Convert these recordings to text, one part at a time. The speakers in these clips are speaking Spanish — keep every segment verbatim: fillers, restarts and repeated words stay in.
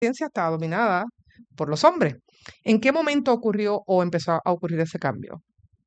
ciencia está dominada por los hombres. ¿En qué momento ocurrió o empezó a ocurrir ese cambio?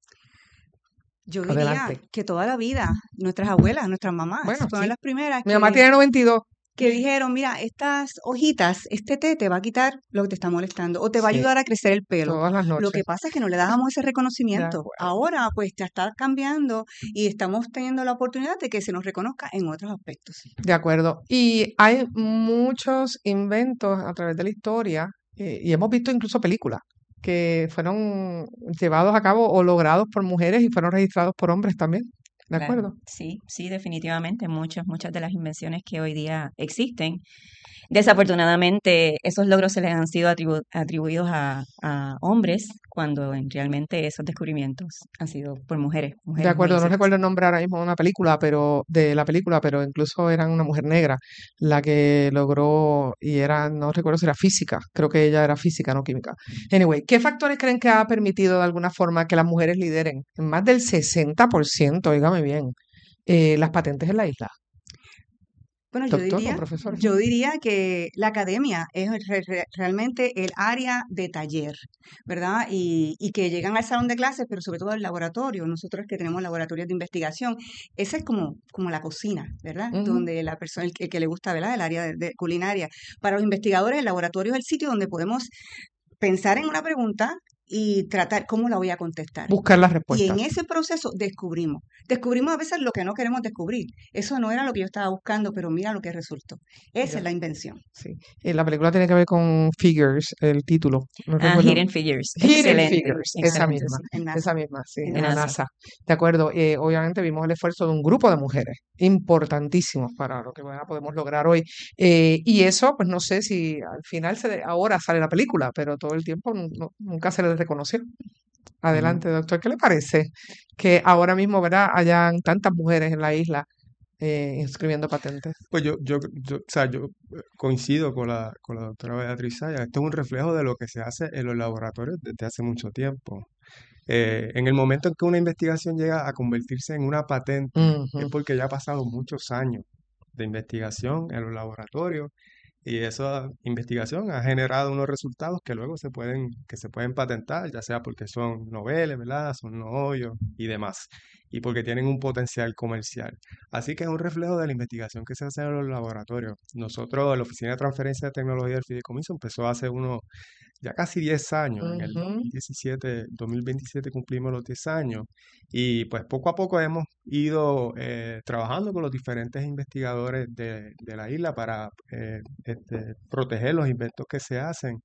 Yo diría Adelante. que toda la vida, nuestras abuelas, nuestras mamás, Bueno, fueron sí. las primeras Mi mamá que, tiene noventa y dos. que dijeron, mira, estas hojitas, este té te va a quitar lo que te está molestando o te va a Sí, ayudar a crecer el pelo. todas las Lo que noches. pasa es que no le dábamos ese De reconocimiento. acuerdo. Ahora, pues, ya está cambiando y estamos teniendo la oportunidad de que se nos reconozca en otros aspectos. De acuerdo. Y hay muchos inventos a través de la historia, eh, y hemos visto incluso películas que fueron llevados a cabo o logrados por mujeres y fueron registrados por hombres también. ¿De Claro, acuerdo? sí, sí, definitivamente. Muchas, muchas de las invenciones que hoy día existen. Desafortunadamente, esos logros se les han sido atribu- atribuidos a, a hombres, cuando en- realmente esos descubrimientos han sido por mujeres, De mujeres muy acuerdo, no recuerdo exitosas. el nombre ahora mismo de una película, pero de la película, pero incluso era una mujer negra la que logró, y era, no recuerdo si era física, creo que ella era física, no química. Anyway, ¿qué factores creen que ha permitido de alguna forma que las mujeres lideren en más del sesenta por ciento, dígame bien, eh, las patentes en la isla? Bueno, yo Doctor o diría, profesor. yo diría que la academia es re- re- realmente el área de taller, ¿verdad? Y, y que llegan al salón de clases, pero sobre todo al laboratorio. Nosotros que tenemos laboratorios de investigación, esa es como, como la cocina, ¿verdad? Ujú. Donde la persona, el, que el que le gusta, ¿verdad? El área de, de culinaria. Para los investigadores, el laboratorio es el sitio donde podemos pensar en una pregunta y tratar cómo la voy a contestar. Buscar las Y en respuestas. ese proceso descubrimos. Descubrimos a veces lo que no queremos descubrir. Eso no era lo que yo estaba buscando, pero mira lo que resultó. Esa Ya, es la invención. sí. Eh, la película tiene que ver con Figures, el título. No Ah, recuerdo. Hidden Figures, Hidden excelente, Figures, esa excelente, misma, sí, En NASA. esa misma, sí, En de en la NASA. NASA. NASA. De acuerdo, eh, obviamente vimos el esfuerzo de un grupo de mujeres importantísimos para lo que bueno, podemos lograr hoy. Eh, y eso, pues no sé si al final, se, ahora sale la película, pero todo el tiempo nu- nu- nunca se les reconoció. Adelante, Ujú. doctor, ¿qué le parece que ahora mismo, verdad, hayan tantas mujeres en la isla eh, inscribiendo patentes? Pues yo, yo, yo, o sea, yo eh, coincido con la, con la doctora Beatriz Saya. Esto es un reflejo de lo que se hace en los laboratorios desde hace mucho tiempo. Eh, en el momento en que una investigación llega a convertirse en una patente, es Ujú. porque ya ha pasado muchos años de investigación en los laboratorios y esa investigación ha generado unos resultados que luego se pueden, que se pueden patentar, ya sea porque son noveles, ¿verdad? Son hoyos y demás, y porque tienen un potencial comercial. Así que es un reflejo de la investigación que se hace en los laboratorios. Nosotros, la Oficina de Transferencia de Tecnología del Fideicomiso empezó hace unos ya casi diez años, en el Ujú. dos mil diecisiete, dos mil veintisiete cumplimos los diez años y pues poco a poco hemos ido eh, trabajando con los diferentes investigadores de, de la isla para eh, este, proteger los inventos que se hacen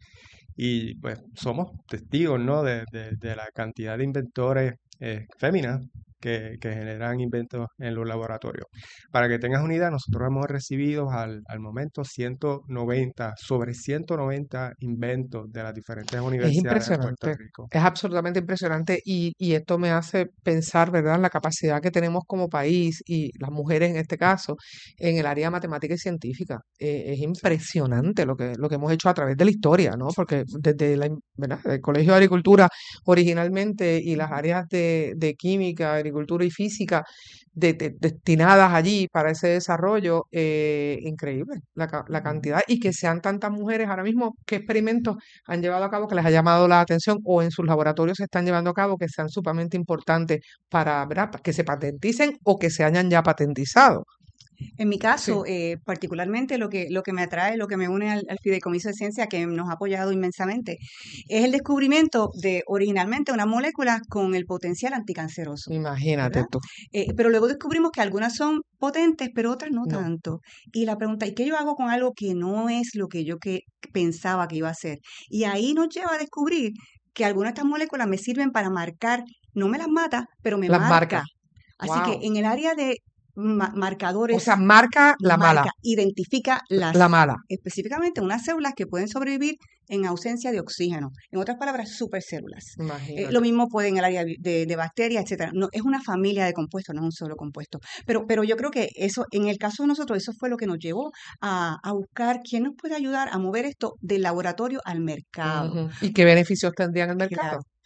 y pues somos testigos, ¿no? de, de- de la cantidad de inventores eh, féminas que, que generan inventos en los laboratorios. Para que tengas una idea, nosotros hemos recibido al, al momento ciento noventa, sobre ciento noventa inventos de las diferentes Es universidades en Puerto impresionante, Rico. es absolutamente impresionante y, y esto me hace pensar, ¿verdad?, en la capacidad que tenemos como país y las mujeres en este caso en el área matemática y científica. Eh, es Sí. impresionante lo que, lo que hemos hecho a través de la historia, ¿no? Porque desde la, in- ¿verdad?, el Colegio de Agricultura originalmente y las áreas de, de química, agricultura y física de- de- destinadas allí para ese desarrollo, eh, increíble la, ca- la cantidad y que sean tantas mujeres ahora mismo, ¿qué experimentos han llevado a cabo que les ha llamado la atención o en sus laboratorios se están llevando a cabo que sean sumamente importantes para, ¿verdad?, que se patenticen o que se hayan ya patentizado? En mi Sí. caso, eh, particularmente lo que, lo que me atrae, lo que me une al, al Fideicomiso de Ciencia, que nos ha apoyado inmensamente, es el descubrimiento de originalmente una molécula con el potencial anticanceroso, Imagínate ¿verdad? tú. Eh, pero luego descubrimos que algunas son potentes, pero otras no No. tanto. Y la pregunta, ¿y qué yo hago con algo que no es lo que yo que pensaba que iba a ser? Y ahí nos lleva a descubrir que algunas de estas moléculas me sirven para marcar, no me las mata, pero me Las marcas. marca. Así que Wow. en el área de ma- O sea, marcadores, marca la mala, marca, identifica la las, mala. específicamente unas células que pueden sobrevivir en ausencia de oxígeno. En otras palabras, supercélulas. Eh, lo Imagínate. mismo puede en el área de, de bacterias, etcétera. No, es una familia de compuestos, no es un solo compuesto. Pero, pero yo creo que eso, en el caso de nosotros, eso fue lo que nos llevó a, a buscar quién nos puede ayudar a mover esto del laboratorio al mercado. Ujú. ¿Y qué beneficios tendrían el Claro. mercado?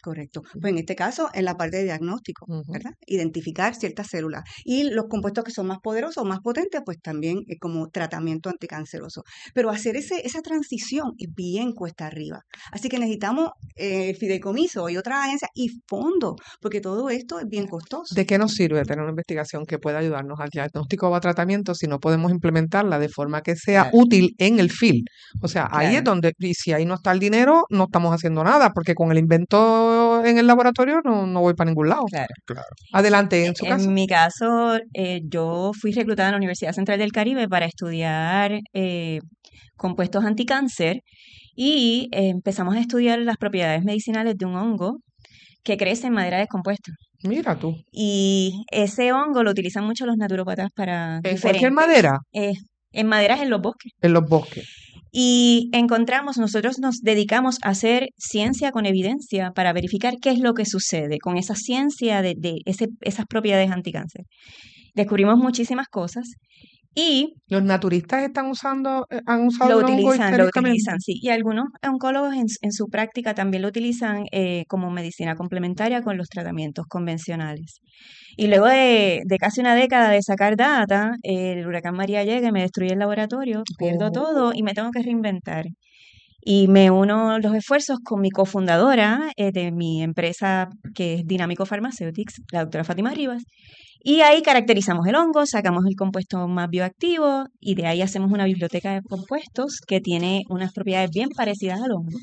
Correcto. Pues en este caso, en la parte de diagnóstico, Ujú. ¿verdad? Identificar ciertas células. Y los compuestos que son más poderosos o más potentes, pues también es como tratamiento anticanceroso. Pero hacer ese, esa transición es bien cuesta arriba. Así que necesitamos eh, el fideicomiso y otras agencias y fondos, porque todo esto es bien costoso. ¿De qué nos sirve tener una investigación que pueda ayudarnos al diagnóstico o a tratamiento si no podemos implementarla de forma que sea Claro, útil en el field? O sea, ahí es claro, donde, y si ahí no está el dinero, no estamos haciendo nada, porque con el invento en el laboratorio no, no voy para ningún lado. claro. Claro. Adelante, en su caso. En mi caso, eh, yo fui reclutada en la Universidad Central del Caribe para estudiar eh, compuestos anticáncer y eh, empezamos a estudiar las propiedades medicinales de un hongo que crece en madera descompuesta. Mira tú, Y ese hongo lo utilizan mucho los naturópatas para en cualquier diferentes, madera, eh, en maderas en los bosques. en los bosques. Y encontramos, nosotros nos dedicamos a hacer ciencia con evidencia para verificar qué es lo que sucede con esa ciencia de, de ese- esas propiedades anticáncer. Descubrimos muchísimas cosas y Los naturistas están usando, eh, han usado lo el hongo utilizan, lo históricamente. utilizan, sí. Y algunos oncólogos en, su- en su práctica también lo utilizan eh, como medicina complementaria con los tratamientos convencionales. Y luego de, de casi una década de sacar data, el huracán María llega y me destruye el laboratorio, pierdo todo y Oh, me tengo que reinventar. Y me uno los esfuerzos con mi cofundadora eh, de mi empresa que es Dinámico Pharmaceutics, la doctora Fátima Rivas, y ahí caracterizamos el hongo, sacamos el compuesto más bioactivo y de ahí hacemos una biblioteca de compuestos que tiene unas propiedades bien parecidas al hongo.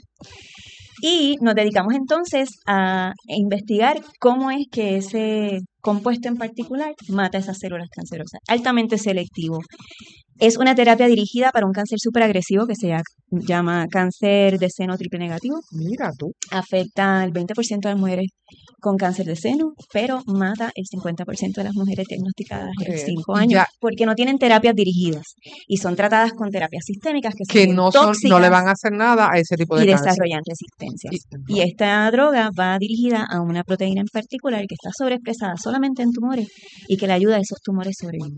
Y nos dedicamos entonces a investigar cómo es que ese compuesto en particular mata esas células cancerosas, altamente selectivo. Es una terapia dirigida para un cáncer superagresivo que se ya- llama cáncer de seno triple negativo. mira tú. Afecta al veinte por ciento de las mujeres con cáncer de seno, pero mata el cincuenta por ciento de las mujeres diagnosticadas puedo en creer. cinco Y años ya, porque no tienen terapias dirigidas y son tratadas con terapias sistémicas que son que bien no son, no le tóxicas van a hacer nada a ese tipo y de cáncer. desarrollan Y, resistencias. Y esta droga va dirigida a una proteína en particular que está sobreexpresada solamente en tumores y que le ayuda a esos tumores sobrevivir.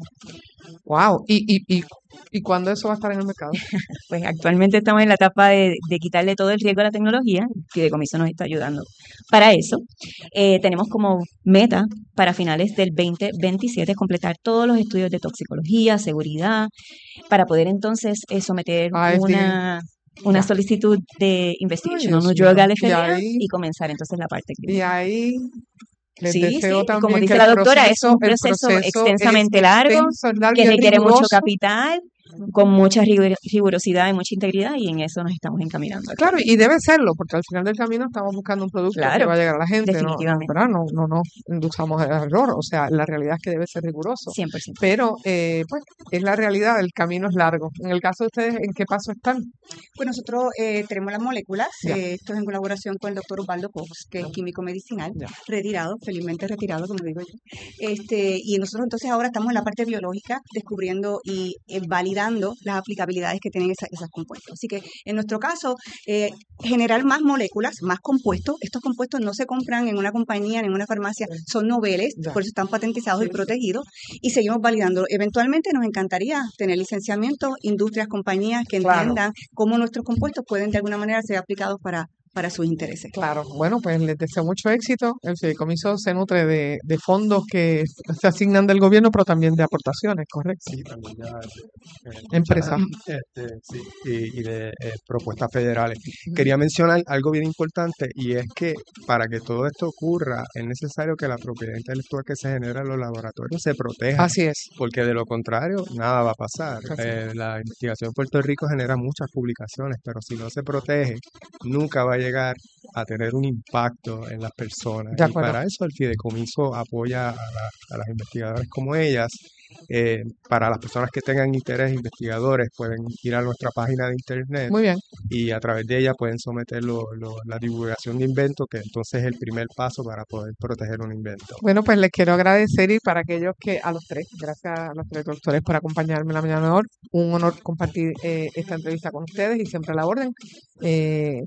wow. ¿Y, y, y, y cuándo eso va a estar en el mercado? Pues actualmente estamos en la etapa de, de quitarle todo el riesgo a la tecnología. El fideicomiso nos está ayudando para eso. Eh, tenemos como meta para finales del veinte veintisiete completar todos los estudios de toxicología, seguridad, para poder entonces eh, someter Ah, es bien. una, una Ya. solicitud de Ay, Investigational Dios New Drug mío. al Y F D A ahí, y comenzar entonces la parte y clínica. ahí les Sí, deseo sí, como también que dice el la doctora, es proceso, un el proceso proceso es extensamente largo, extenso, es largo que y es requiere mucho riguroso. capital, con mucha rigor- rigurosidad y mucha integridad, y en eso nos estamos encaminando Claro, actualmente. y debe serlo, porque al final del camino estamos buscando un producto que Claro, va a llegar a la gente, no, no, definitivamente, ¿verdad? No, no nos induzamos al error, o sea, la realidad es que debe ser riguroso, cien por ciento. pero eh, pues es la realidad, el camino es largo. En el caso de ustedes, ¿en qué paso están? Pues nosotros eh, tenemos las moléculas, Ya, eh, esto es en colaboración con el doctor Osvaldo Cox, que es químico medicinal, ya. retirado, felizmente retirado, como digo yo. Este, y nosotros entonces ahora estamos en la parte biológica, descubriendo y eh, validando las aplicabilidades que tienen esa- esas compuestos. Así que en nuestro caso, eh, generar más moléculas, más compuestos. Estos compuestos no se compran en una compañía, ni en una farmacia, son noveles, Ya. por eso están patentizados Sí, y sí. protegidos, y seguimos validando. Eventualmente nos encantaría tener licenciamiento, industrias, compañías que Claro. entiendan cómo nuestros compuestos pueden de alguna manera ser aplicados para, para sus intereses. Claro, bueno, pues les deseo mucho éxito. El fideicomiso se nutre de, de fondos que se asignan del gobierno, pero también de aportaciones, ¿correcto? Sí, también ya eh, muchas, Empresas. este, sí, y, y de eh, propuestas federales. Quería mencionar algo bien importante y es que para que todo esto ocurra es necesario que la propiedad intelectual que se genera en los laboratorios se proteja, Así es. porque de lo contrario nada va a pasar. Así es. Eh, la investigación en Puerto Rico genera muchas publicaciones, pero si no se protege, nunca va a llegar a tener un impacto en las personas. De Y acuerdo. para eso el fideicomiso apoya a, la- a las investigadoras como ellas. Eh, para las personas que tengan interés, investigadores, pueden ir a nuestra página de internet Muy bien. y a través de ella pueden someter lo- lo- la divulgación de inventos, que entonces es el primer paso para poder proteger un invento. Bueno, pues les quiero agradecer y para aquellos que, a los tres, gracias a los tres doctores por acompañarme en la mañana de hoy. Un honor compartir eh, esta entrevista con ustedes y siempre a la orden. Eh,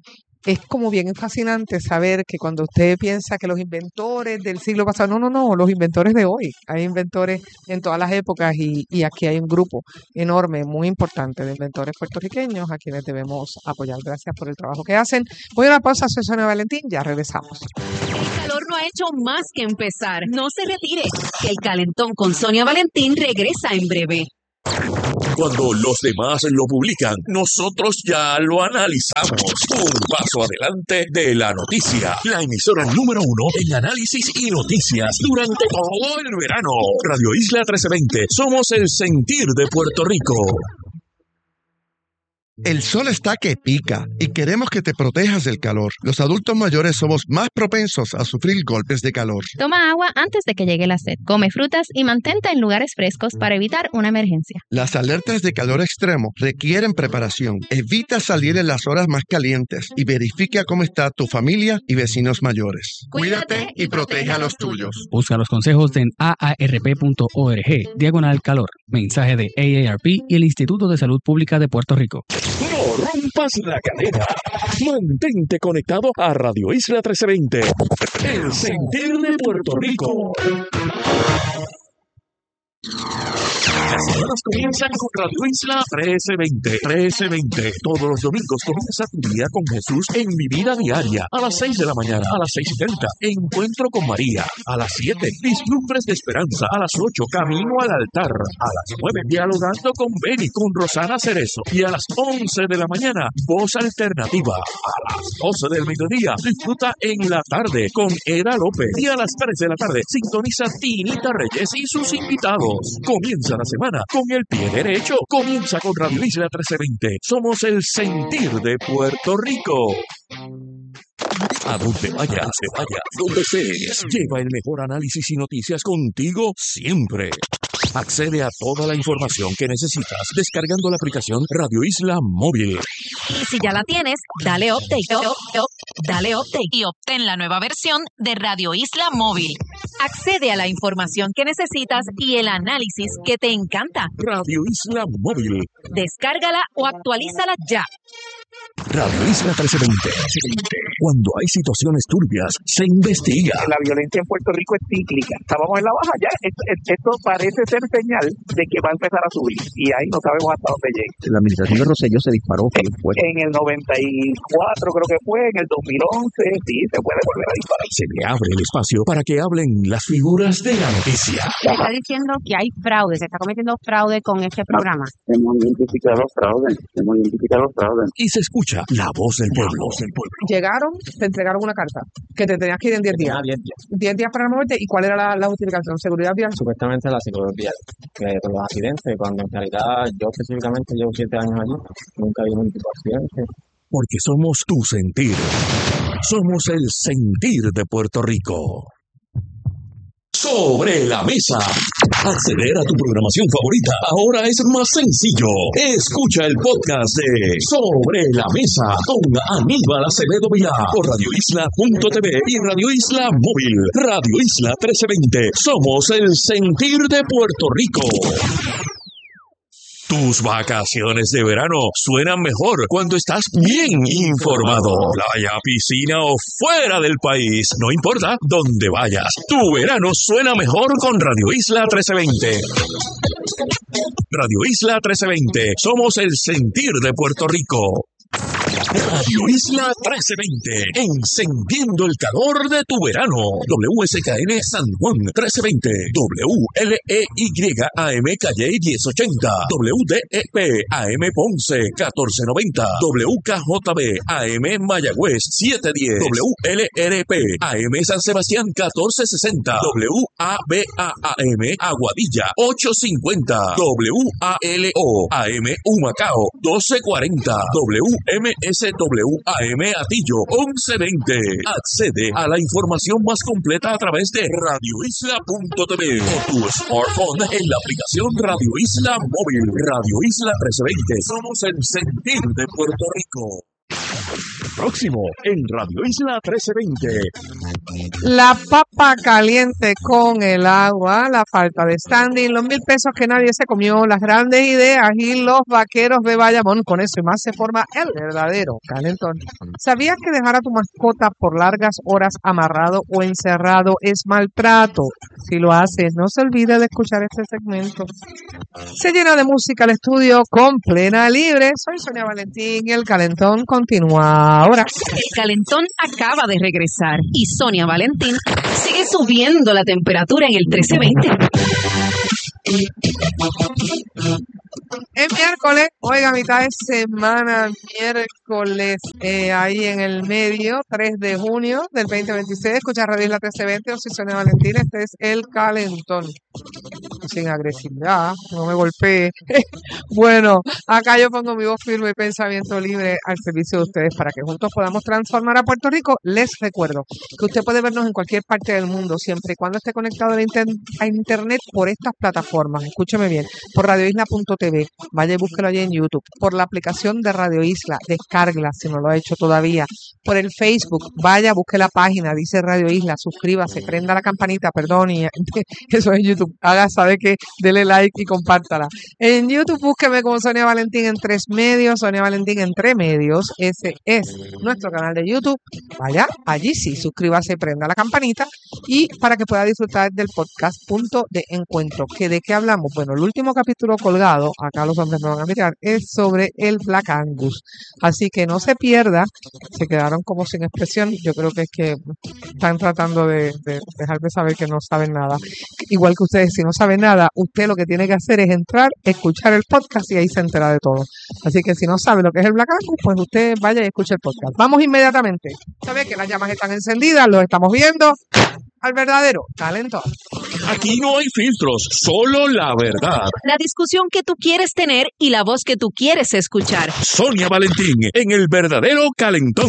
es como bien fascinante saber que cuando usted piensa que los inventores del siglo pasado, no, no, no, los inventores de hoy, hay inventores en todas las épocas y, y aquí hay un grupo enorme, muy importante de inventores puertorriqueños a quienes debemos apoyar. Gracias por el trabajo que hacen. Voy a una pausa, soy Sonia Valentín, ya regresamos. El calor no ha hecho más que empezar. No se retire, que el calentón con Sonia Valentín regresa en breve. Cuando los demás lo publican, nosotros ya lo analizamos. Un paso adelante de la noticia. La emisora número uno en análisis y noticias durante todo el verano. Radio Isla trece veinte. Somos el sentir de Puerto Rico. El sol está que pica y queremos que te protejas del calor. Los adultos mayores somos más propensos a sufrir golpes de calor. Toma agua antes de que llegue la sed. Come frutas y mantente en lugares frescos para evitar una emergencia. Las alertas de calor extremo requieren preparación. Evita salir en las horas más calientes y verifica cómo está tu familia y vecinos mayores. Cuídate y protege a los tuyos. Busca los consejos en a a r p punto org, diagonal calor. Mensaje de A A R P y el Instituto de Salud Pública de Puerto Rico. No rompas la cadena. Mantente conectado a Radio Isla trece veinte. El sentir de Puerto Rico. Las semanas comienzan con Radio Isla trece veinte. trece veinte. Todos los domingos comienza tu día con Jesús en Mi Vida Diaria. A las seis de la mañana, a las seis y treinta. Encuentro con María. A las siete, Vislumbres de Esperanza. A las ocho, Camino al Altar. A las nueve, Dialogando con Beni, con Rosana Cerezo. Y a las once de la mañana, Voz Alternativa. A las doce del mediodía, disfruta en la tarde con Eda López. Y a las tres de la tarde, sintoniza Tinita Reyes y sus invitados. Comienza la semana con el pie derecho. Comienza con Radio Isla trece veinte. Somos el sentir de Puerto Rico. A donde vayas, te vayas, donde estés, lleva el mejor análisis y noticias contigo siempre. Accede a toda la información que necesitas descargando la aplicación Radio Isla Móvil. Y si ya la tienes, dale update, up, up, dale update y obtén la nueva versión de Radio Isla Móvil. Accede a la información que necesitas y el análisis que te encanta. Radio Isla Móvil. Descárgala o actualízala ya. Radio Isla trece veinte. Cuando hay situaciones turbias, se investiga. La violencia en Puerto Rico es cíclica. Estábamos en la baja ya. Esto, esto parece ser señal de que va a empezar a subir. Y ahí no sabemos hasta dónde llegue. La administración de Rosselló se disparó. En, en el noventa y cuatro creo que fue, en el dos mil once, sí, se puede volver a disparar. Se le abre el espacio para que hablen las figuras de la noticia. Se está diciendo que hay fraude, se está cometiendo fraude con este programa. Hemos identificado fraude, hemos identificado fraude. Y se escucha la voz del pueblo. Del pueblo. Llegaron, te entregaron una carta que te tenías que ir en diez días. diez días. diez días para moverte. ¿Y cuál era la, la justificación? ¿Seguridad vial? Supuestamente la seguridad vial, que por los accidentes, cuando en realidad yo específicamente llevo siete años allí, nunca he habido ningún tipo de accidente. Porque somos tu sentir. Somos el sentir de Puerto Rico. Sobre la mesa. Acceder a tu programación favorita ahora es más sencillo. Escucha el podcast de Sobre la Mesa con Aníbal Acevedo Vilá por radio isla punto t v y Radio Isla Móvil. Radio Isla trece veinte. Somos el sentir de Puerto Rico. Tus vacaciones de verano suenan mejor cuando estás bien informado. Playa, piscina o fuera del país, no importa dónde vayas. Tu verano suena mejor con Radio Isla trece veinte. Radio Isla trece veinte. Somos el sentir de Puerto Rico. Radio Isla trece veinte, encendiendo el calor de tu verano. W S K N San Juan trece veinte, W L E Y A M Calle diez ochenta, W D E P A M Ponce catorce noventa, W K J B A M Mayagüez siete diez, W L R P A M San Sebastián catorce sesenta, W A B A A M Aguadilla ocho cincuenta, W A L O A M Humacao doce cuarenta, W M S W A M Atillo once veinte. Accede a la información más completa a través de radio isla punto t v o tu smartphone en la aplicación Radio Isla Móvil. Radio Isla trece veinte. Somos el sentir de Puerto Rico. próximo en Radio Isla trece veinte. La papa caliente con el agua, la falta de standing, los mil pesos que nadie se comió, las grandes ideas y los vaqueros de Bayamón. Con eso y más se forma el verdadero calentón. ¿Sabías que dejar a tu mascota por largas horas amarrado o encerrado es maltrato? Si lo haces, no se olvide de escuchar este segmento. Se llena de música el estudio con Plena Libre. Soy Sonia Valentín y el calentón continúa ahora. El calentón acaba de regresar y Sonia Valentín sigue subiendo la temperatura en el trece veinte. Es miércoles, oiga, mitad de semana, miércoles, eh, ahí en el medio, tres de junio del veinte veintiséis, escucha Radio Isla trece veinte, yo soy Sonia Valentín, este es el calentón, sin agresividad, no me golpee. Bueno, acá yo pongo mi voz firme y pensamiento libre al servicio de ustedes para que juntos podamos transformar a Puerto Rico. Les recuerdo que usted puede vernos en cualquier parte del mundo, siempre y cuando esté conectado a, inter a internet por estas plataformas, escúcheme bien, por radio isla punto t v, vaya y búsquelo allí en YouTube, por la aplicación de Radio Isla, descárguela si no lo ha hecho todavía, por el Facebook, vaya, busque la página, dice Radio Isla, suscríbase, prenda la campanita, perdón, y eso es YouTube, haga, sabe que, dele like y compártala. En YouTube búsqueme como Sonia Valentín en tres medios, Sonia Valentín en tres medios, ese es nuestro canal de YouTube, vaya, allí sí, suscríbase, prenda la campanita y para que pueda disfrutar del podcast Punto de Encuentro. ¿Que ¿De qué hablamos? Bueno, el último capítulo colgado, acá los hombres me van a mirar, es sobre el Black Angus, así que no se pierda. Se quedaron como sin expresión, yo creo que es que están tratando de, de dejarme saber que no saben nada, igual que ustedes, si no saben nada, usted lo que tiene que hacer es entrar, escuchar el podcast y ahí se entera de todo, así que si no sabe lo que es el Black Angus, pues usted vaya y escuche el podcast. Vamos inmediatamente, sabe que las llamas están encendidas, lo estamos viendo, al verdadero calentón. Aquí no hay filtros, solo la verdad. La discusión que tú quieres tener y la voz que tú quieres escuchar. Sonia Valentín en el verdadero calentón.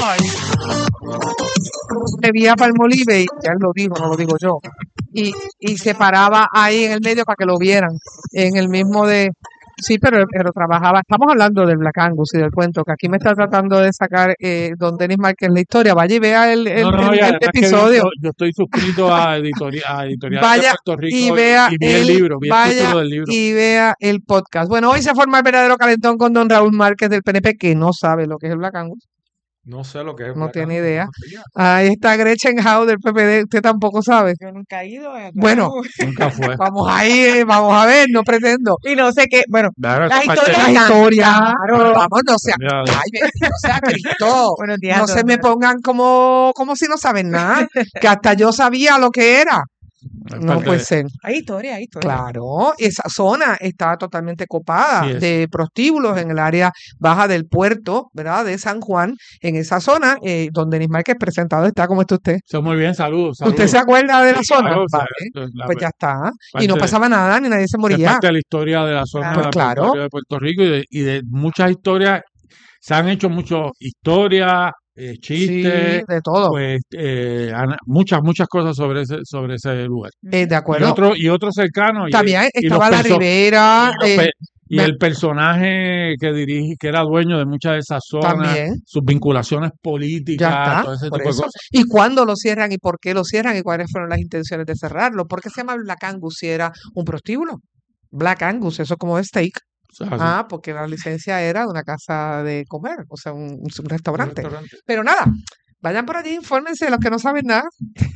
Bebía Palmolive, y ya él lo dijo, no lo digo yo, y, y se paraba ahí en el medio para que lo vieran, en el mismo de... Sí, pero, pero trabajaba, estamos hablando del Black Angus y del cuento, que aquí me está tratando de sacar eh, don Denis Márquez la historia. Vaya y vea el, el, No, no, el- ya, el además que episodio. yo, yo estoy suscrito a, editori- a Editorial de Vaya Puerto Rico y vea y vi el, libro, vi el vaya título del libro. y vea el podcast. Bueno, hoy se forma el verdadero calentón con don Raúl Márquez del P N P, que no sabe lo que es el Black Angus, No sé lo que es no Black tiene Angus, idea. no sé. Ahí está Gretchen Howe del P P D, usted tampoco sabe. Yo nunca he ido. eh, Bueno, claro. Nunca fue. vamos a ir, vamos a ver, no pretendo. Y no sé qué, bueno, Claro, las esa parte- historias La historia, Claro. vamos, no sea, Ya, ay, no sea Cristo. Buenos días, No se don me Raúl. pongan como, como si no saben nada, que hasta yo sabía lo que era. es No parte puede de- ser. Hay historia, hay historia. Claro, esa zona estaba totalmente copada Sí es. de prostíbulos en el área baja del puerto, ¿verdad? De San Juan, en esa zona, eh, donde Denis Márquez presentado está, ¿cómo está usted? Está muy bien, saludos. ¿Usted saludos. se acuerda de la zona? Claro, o sea, Vale, esto es la- pues ya está. Y parte no de- pasaba nada, ni nadie se es moría. parte de la historia de la zona Pues de claro. Puerto, de Puerto Rico y de, y de muchas historias. Se han hecho muchas historias, eh, Sí, chistes, de todo. pues eh, han- muchas, muchas cosas sobre ese, sobre ese lugar. Eh, de Y acuerdo. otro, y otro cercano. Y, También y los estaba la perso- Ribera, y los eh, pe- y me- el personaje que dirige, que era dueño de muchas de esas zonas, también. sus vinculaciones Ya políticas, está, todo ese por tipo de eso. cosas. ¿Y cuándo lo cierran y por qué lo cierran y cuáles fueron las intenciones de cerrarlo? ¿Por qué se llama Black Angus si era un prostíbulo? Black Angus, eso como de steak. O sea, así, Ah, porque la licencia era de una casa de comer, o sea, un, un un restaurante. restaurante. Pero nada, vayan por allí, infórmense los que no saben nada.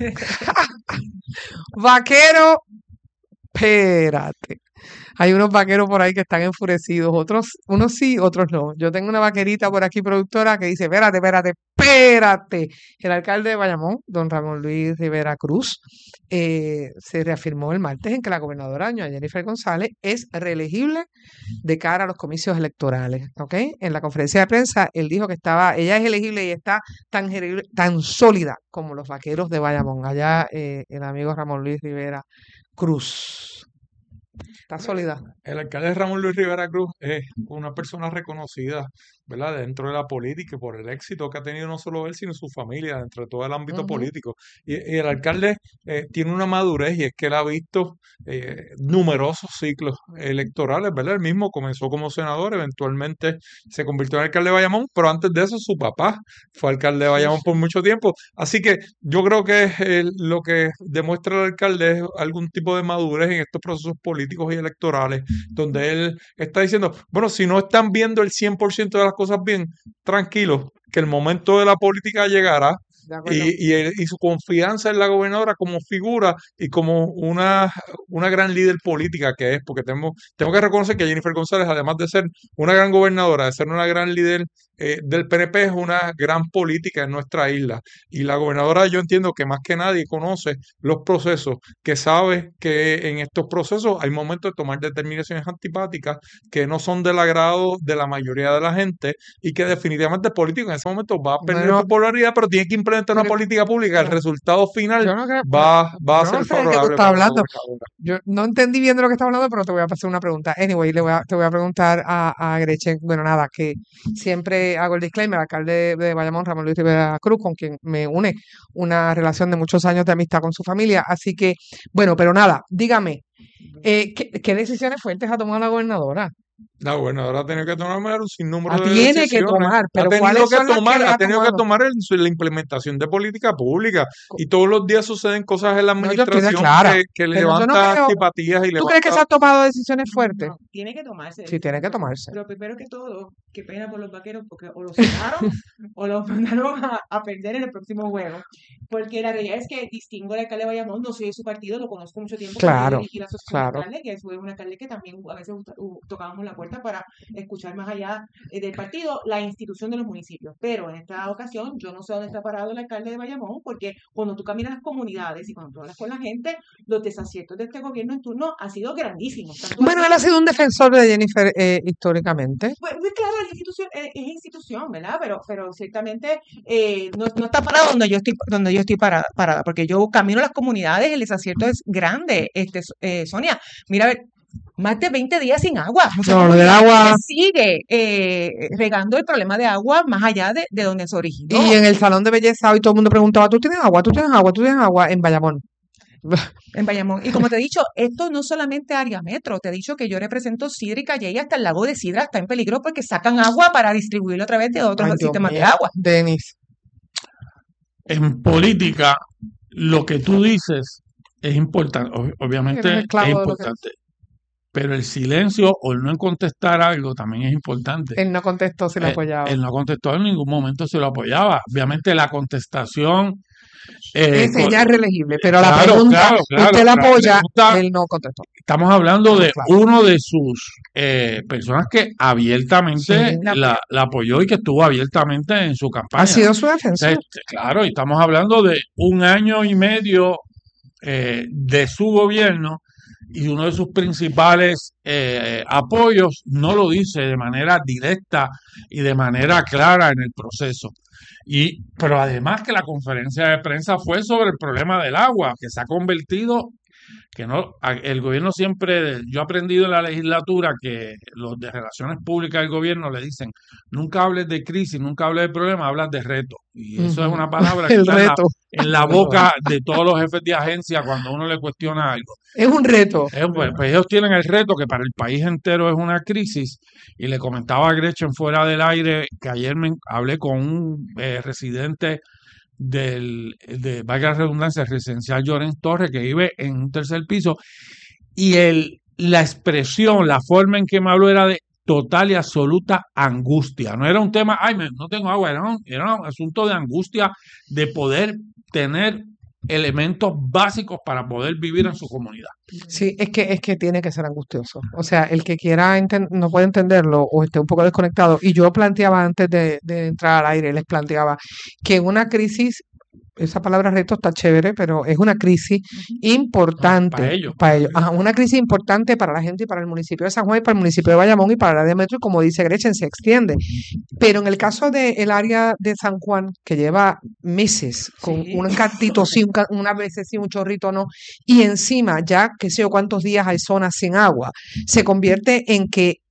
Vaquero, espérate. Hay unos vaqueros por ahí que están enfurecidos, otros, unos sí, otros no. Yo tengo una vaquerita por aquí, productora, que dice, espérate, espérate, espérate. El alcalde de Bayamón, don Ramón Luis Rivera Cruz, eh, se reafirmó el martes en que la gobernadora doña Jennifer González es reelegible de cara a los comicios electorales, ¿ok? En la conferencia de prensa, él dijo que estaba, ella es elegible y está tan, geri- tan sólida como los vaqueros de Bayamón. Allá eh, el amigo Ramón Luis Rivera Cruz. Está sólida. El alcalde Ramón Luis Rivera Cruz es una persona reconocida ¿verdad? Dentro de la política y por el éxito que ha tenido no solo él, sino su familia dentro de todo el ámbito Ujú. político. Y, y el alcalde eh, tiene una madurez y es que él ha visto eh, numerosos ciclos electorales, ¿verdad? Él mismo comenzó como senador, eventualmente se convirtió en alcalde de Bayamón, pero antes de eso su papá fue alcalde de Bayamón por mucho tiempo. Así que yo creo que eh, lo que demuestra el alcalde es algún tipo de madurez en estos procesos políticos y electorales, donde él está diciendo, bueno, si no están viendo el cien por ciento de las cosas bien, tranquilos, que el momento de la política llegará. De acuerdo. Y, y, el- y su confianza en la gobernadora como figura y como una, una gran líder política que es, porque tenemos, tengo que reconocer que Jennifer González, además de ser una gran gobernadora, de ser una gran líder eh, del P N P, es una gran política en nuestra isla. Y la gobernadora, yo entiendo que más que nadie conoce los procesos, que sabe que en estos procesos hay momentos de tomar determinaciones antipáticas que no son del agrado de la mayoría de la gente y que definitivamente el político en ese momento va a perder Bueno, popularidad, pero tiene que implementar una pero política pública. El yo, resultado final yo no creo, va, va a yo no ser sé de qué tú favorable estás para la hablando. gobernadora. Yo no entendí bien de lo que estás hablando, pero te voy a hacer una pregunta. Anyway, le voy a, te voy a preguntar a, a Gretchen. Bueno, nada, que siempre hago el disclaimer, alcalde de, de Bayamón, Ramón Luis Rivera Cruz, con quien me une una relación de muchos años de amistad con su familia. Así que, bueno, pero nada, dígame, eh, ¿qué, qué decisiones fuertes ha tomado la gobernadora? La gobernadora ha tenido que tomar un sinnúmero La de tiene que decisiones. tomar, Ha pero tenido ¿cuáles que son las que tomar, le ha ha tenido que tomado? tomar en su- la implementación de política pública. Y todos los días suceden cosas en la No, yo estoy de administración clara, que, que le pero yo no levanta creo. antipatías y ¿Tú crees que se levanta... han tomado decisiones fuertes? No, tiene que tomarse Sí, tiene que decisiones fuertes. tomarse. Pero primero que todo, qué pena por los vaqueros, porque o los sacaron o los mandaron a, a perder en el próximo juego. Porque la realidad es que distingo al alcalde de Bayamón, no soy de su partido, lo conozco mucho tiempo, porque yo Claro, dirigí la asociación de claro. alcaldes, que fue un alcalde que también a veces uh, tocábamos la puerta para escuchar más allá eh, del partido la institución de los municipios. Pero en esta ocasión yo no sé dónde está parado el alcalde de Bayamón, porque cuando tú caminas las comunidades y cuando tú hablas con la gente, los desaciertos de este gobierno en turno han sido grandísimos. Tanto Bueno, así, él ha sido un defensor de Jennifer eh, históricamente. pues, pues, claro, es institución, es, es institución, ¿verdad? Pero, pero ciertamente eh, no, no está parado donde yo estoy, donde yo estoy parada, parada, porque yo camino a las comunidades, el desacierto es grande, este, eh, Sonia. Mira, a ver, más de veinte días sin agua. Muchas No, lo del comunidades agua. que sigue eh, regando el problema de agua más allá de, de donde se originó. Y en el salón de belleza hoy todo el mundo preguntaba, ¿tú tienes agua? ¿Tú tienes agua? ¿Tú tienes agua? En Bayamón. En Bayamón. Y como te he dicho, esto no solamente área metro, te he dicho que yo represento Sidra y Calle y hasta el lago de Sidra está en peligro porque sacan agua para distribuirlo a través de otros Ay, Dios sistemas de mío, agua. Denis. En política, lo que tú dices es importante, ob- Eres obviamente es esclavo de lo que importante, pero el silencio o el no contestar algo también es importante. él no contestó si le Eh, apoyaba. él no contestó en ningún momento si lo apoyaba. Obviamente la contestación... eh, Ese co- ya es reelegible, pero la claro, pregunta, claro, claro. ¿usted la La apoya? pregunta, Él no contestó. estamos hablando Estamos de claros. uno de sus eh, personas que Sí, abiertamente La la, apoyó. la apoyó y que estuvo abiertamente en su ha campaña. sido su O sea, defensor. este, claro, y estamos hablando de un año y medio eh, de su gobierno y uno de sus principales eh, apoyos no lo dice de manera directa y de manera clara en el proceso. Y, pero además que la conferencia de prensa fue sobre el problema del agua, que se ha convertido, que no, a- el gobierno siempre, yo he aprendido en la legislatura que los de relaciones públicas del gobierno le dicen, nunca hables de crisis, nunca hables de problemas, hablas de reto. Y eso es Ujú. una palabra que El está en la, reto. en la boca de todos los jefes de agencia cuando uno le cuestiona algo. Es un reto. Eh, pues, pues ellos tienen el reto que para el país entero es una crisis. Y le comentaba a Gretchen fuera del aire que ayer me hablé con un eh, residente del, de, valga la redundancia, residencial Llorens Torres, que vive en un tercer piso, y el, la expresión, la forma en que me habló era de total y absoluta angustia. No era un tema, ay, me- no tengo agua, era un, era un asunto de angustia de poder tener elementos básicos para poder vivir en su comunidad. Sí, es que es que tiene que ser angustioso. O sea, el que quiera enten- no puede entenderlo o esté un poco desconectado. Y yo planteaba antes de, de entrar al aire, les planteaba que una crisis, esa palabra reto está chévere, pero es una crisis importante Para ellos. para ellos. Ajá, una crisis importante para la gente y para el municipio de San Juan y para el municipio de Bayamón y para el área metro, y como dice Gretchen, se extiende. Pero en el caso del área de San Juan, que lleva meses con Sí. un cantito sí, un ca- unas veces sí, un chorrito no, y encima ya, qué sé yo, cuántos días hay zonas sin agua, se convierte en que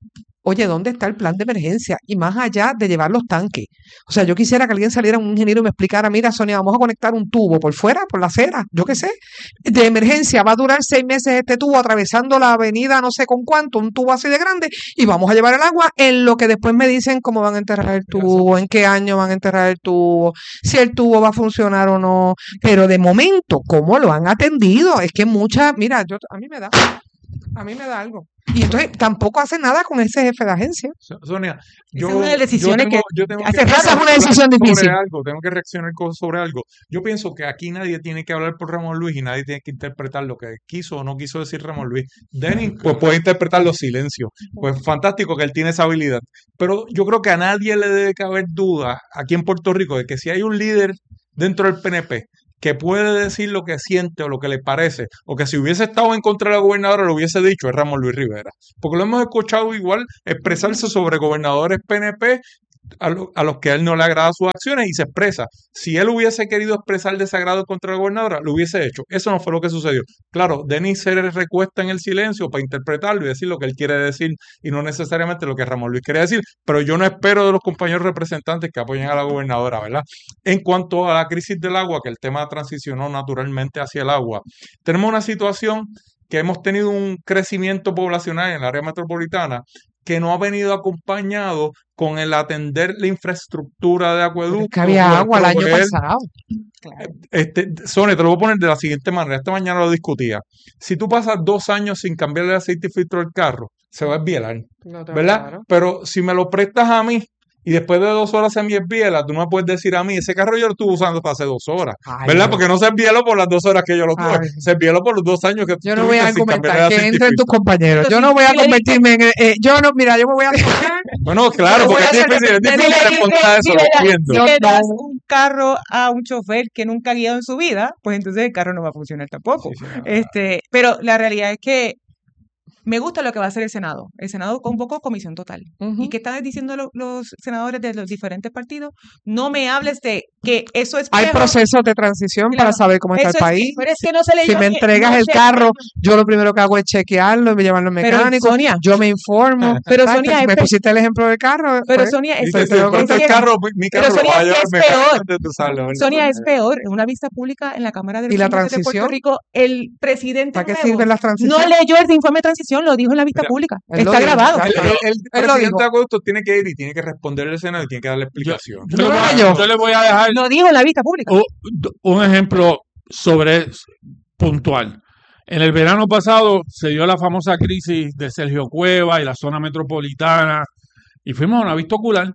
Oye, ¿dónde está el plan de emergencia? Y más allá de llevar los tanques. O sea, yo quisiera que alguien saliera, un ingeniero, y me explicara, mira, Sonia, vamos a conectar un tubo por fuera, por la acera, yo qué sé, de emergencia. Va a durar seis meses este tubo atravesando la avenida no sé con cuánto, un tubo así de grande, y vamos a llevar el agua en lo que después me dicen cómo van a enterrar el tubo, en qué año van a enterrar el tubo, si el tubo va a funcionar o no. Pero de momento, ¿cómo lo han atendido? Es que muchas, mira, yo a mí me da, a mí me da algo. Y entonces tampoco hace nada con ese jefe de agencia. Sonia, Esa yo, es una de las yo decisiones tengo, que yo tengo hace que rato es una reaccionar decisión sobre difícil. algo, tengo que reaccionar co- sobre algo. Yo pienso que aquí nadie tiene que hablar por Ramón Luis y nadie tiene que interpretar lo que quiso o no quiso decir Ramón Luis. Denis, pues puede interpretar los silencios. Pues fantástico que él tiene esa habilidad. Pero yo creo que a nadie le debe caber duda aquí en Puerto Rico de que si hay un líder dentro del P N P que puede decir lo que siente o lo que le parece, o que si hubiese estado en contra de la gobernadora lo hubiese dicho, es Ramón Luis Rivera. Porque lo hemos escuchado igual expresarse sobre gobernadores P N P a, lo- a los que a él no le agrada sus acciones y se expresa. Si él hubiese querido expresar desagrado contra la gobernadora, lo hubiese hecho. Eso no fue lo que sucedió. Claro, Denis se recuesta en el silencio para interpretarlo y decir lo que él quiere decir y no necesariamente lo que Ramón Luis quiere decir, pero yo no espero de los compañeros representantes que apoyen a la gobernadora, ¿verdad? En cuanto a la crisis del agua, que el tema transicionó naturalmente hacia el agua, tenemos una situación que hemos tenido un crecimiento poblacional en el área metropolitana que no ha venido acompañado con el atender la infraestructura de Pero es acueductos, que había o el agua el año proveer. pasado. Este, Sonia, te lo voy a poner de la siguiente manera. Esta mañana lo discutía. Si tú pasas dos años sin cambiarle el aceite y filtro del carro, se va a esbielar, No, está ¿verdad? claro. Pero si me lo prestas a mí y después de dos horas se me esbiela, tú no me puedes decir a mí, ese carro yo lo estuve usando hasta hace dos horas, Ay, ¿verdad? no. Porque no se esbieló por las dos horas que yo lo tuve, Ay. se esbieló por los dos años que tú Yo no voy a tuviste sin cambiarle el argumentar, que aceite y entren tus filtro. compañeros. Pero Yo si, no voy a si le diste, convertirme en... eh, yo no, mira, yo me voy a asociar. Bueno, yo claro, le voy porque a es hacer, difícil, es si le difícil diste, responder a si eso, le, lo da- entiendo. si Yo le das no. un carro a un chofer que nunca ha guiado en su vida, pues entonces el carro no va a funcionar tampoco. Sí, sí, no, no. Este, pero la realidad es que me gusta lo que va a hacer el Senado. El Senado convocó comisión total. ¿Y Ujú. qué están diciendo lo- los senadores de los diferentes partidos? No me hables de que eso es Hay viejo. procesos de transición para Claro, saber cómo está el eso es, país. pero es Si, que no se si leyó me bien, entregas no el se, carro, yo lo primero que hago es chequearlo, y llevarlo al pero mecánico, Sonia, yo me informo. pero ¿Sabes? Sonia es Me pe- pusiste el ejemplo del carro, pero pues, Sonia es, Dice, pues si tengo que me es prestas el que, contestar. carro, mi mi pero carro lo Sonia vas a llevar es al mecánico peor. antes de tú usarlo, ¿verdad? Sonia es peor. En una vista pública en la Cámara de ¿Y la Representantes de Puerto transición? Rico, el presidente ¿Para qué nuevo sirven las no transiciones? leyó el informe de transición, lo dijo en la vista Mira, pública. Él lo Está dijo, grabado. ya el, está. el- el Él lo presidente dijo. de acueducto tiene que ir y tiene que responder al Senado y tiene que darle Yo, explicación. yo, le No voy lo a, leyó. yo le voy a dejar Lo dijo en la vista pública. u- un ejemplo sobre puntual. En el verano pasado se dio la famosa crisis de Sergio Cueva y la zona metropolitana y fuimos a una vista ocular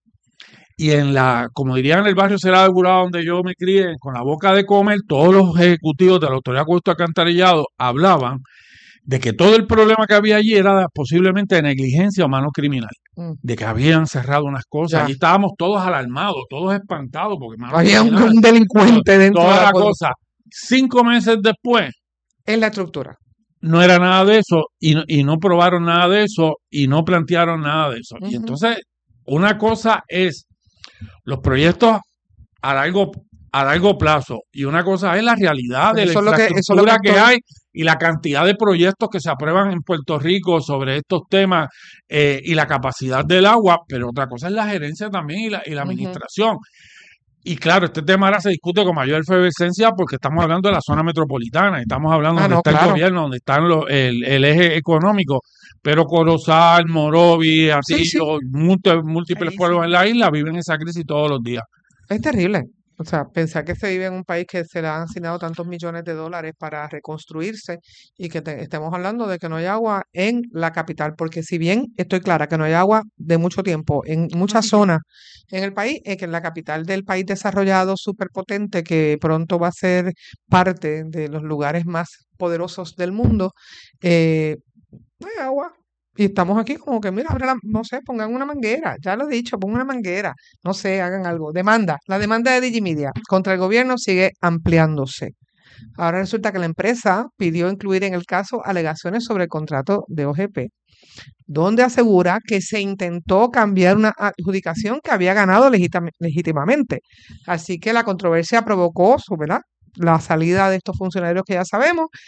y en la, como dirían en el barrio Cerrado Curado donde yo me crié, con la boca de comer, todos los ejecutivos de la Autoridad de Acueducto Alcantarillado hablaban de que todo el problema que había allí era posiblemente de negligencia o mano criminal, Mm, de que habían cerrado unas cosas. ya. Allí estábamos todos alarmados, todos espantados, porque mano Había un, criminal, un to- delincuente dentro toda de la la acueducto. cosa. Cinco meses después, En la estructura. no era nada de eso y no, y no probaron nada de eso y no plantearon nada de eso. Y Ujú. entonces, una cosa es los proyectos a largo, a largo plazo y una cosa es la realidad Pues de la eso es lo que, eso es lo que infraestructura que estoy. hay y la cantidad de proyectos que se aprueban en Puerto Rico sobre estos temas eh, y la capacidad del agua, pero otra cosa es la gerencia también y la, y la Ujú. administración. Y claro, este tema ahora se discute con mayor efervescencia porque estamos hablando de la zona metropolitana, estamos hablando Ah, donde no, está el claro. gobierno, donde están los, el, el eje económico, pero Corozal, Morovi, Sí, sí. Atillo, múltiples, múltiples Ahí pueblos sí. en la isla viven esa crisis todos los días. Es terrible. O sea, pensar que se vive en un país que se le han asignado tantos millones de dólares para reconstruirse y que te- estemos hablando de que no hay agua en la capital, porque si bien estoy clara que no hay agua de mucho tiempo en muchas zonas en el país, es que en la capital del país desarrollado, superpotente, que pronto va a ser parte de los lugares más poderosos del mundo, eh, no hay agua. Y estamos aquí como que, mira, abre la- no sé, pongan una manguera, ya lo he dicho, pongan una manguera, no sé, hagan algo. Demanda, la demanda de Digimedia contra el gobierno sigue ampliándose. Ahora resulta que la empresa pidió incluir en el caso alegaciones sobre el contrato de O G P, donde asegura que se intentó cambiar una adjudicación que había ganado legitima- legítimamente. Así que la controversia provocó, su- ¿verdad?, la salida de estos funcionarios que ya sabemos.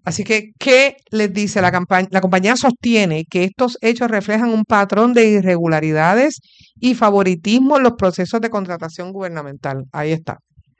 Así que, ¿qué les dice la campaña? La compañía sostiene que estos hechos reflejan un patrón de irregularidades y favoritismo en los procesos de contratación gubernamental. Ahí está.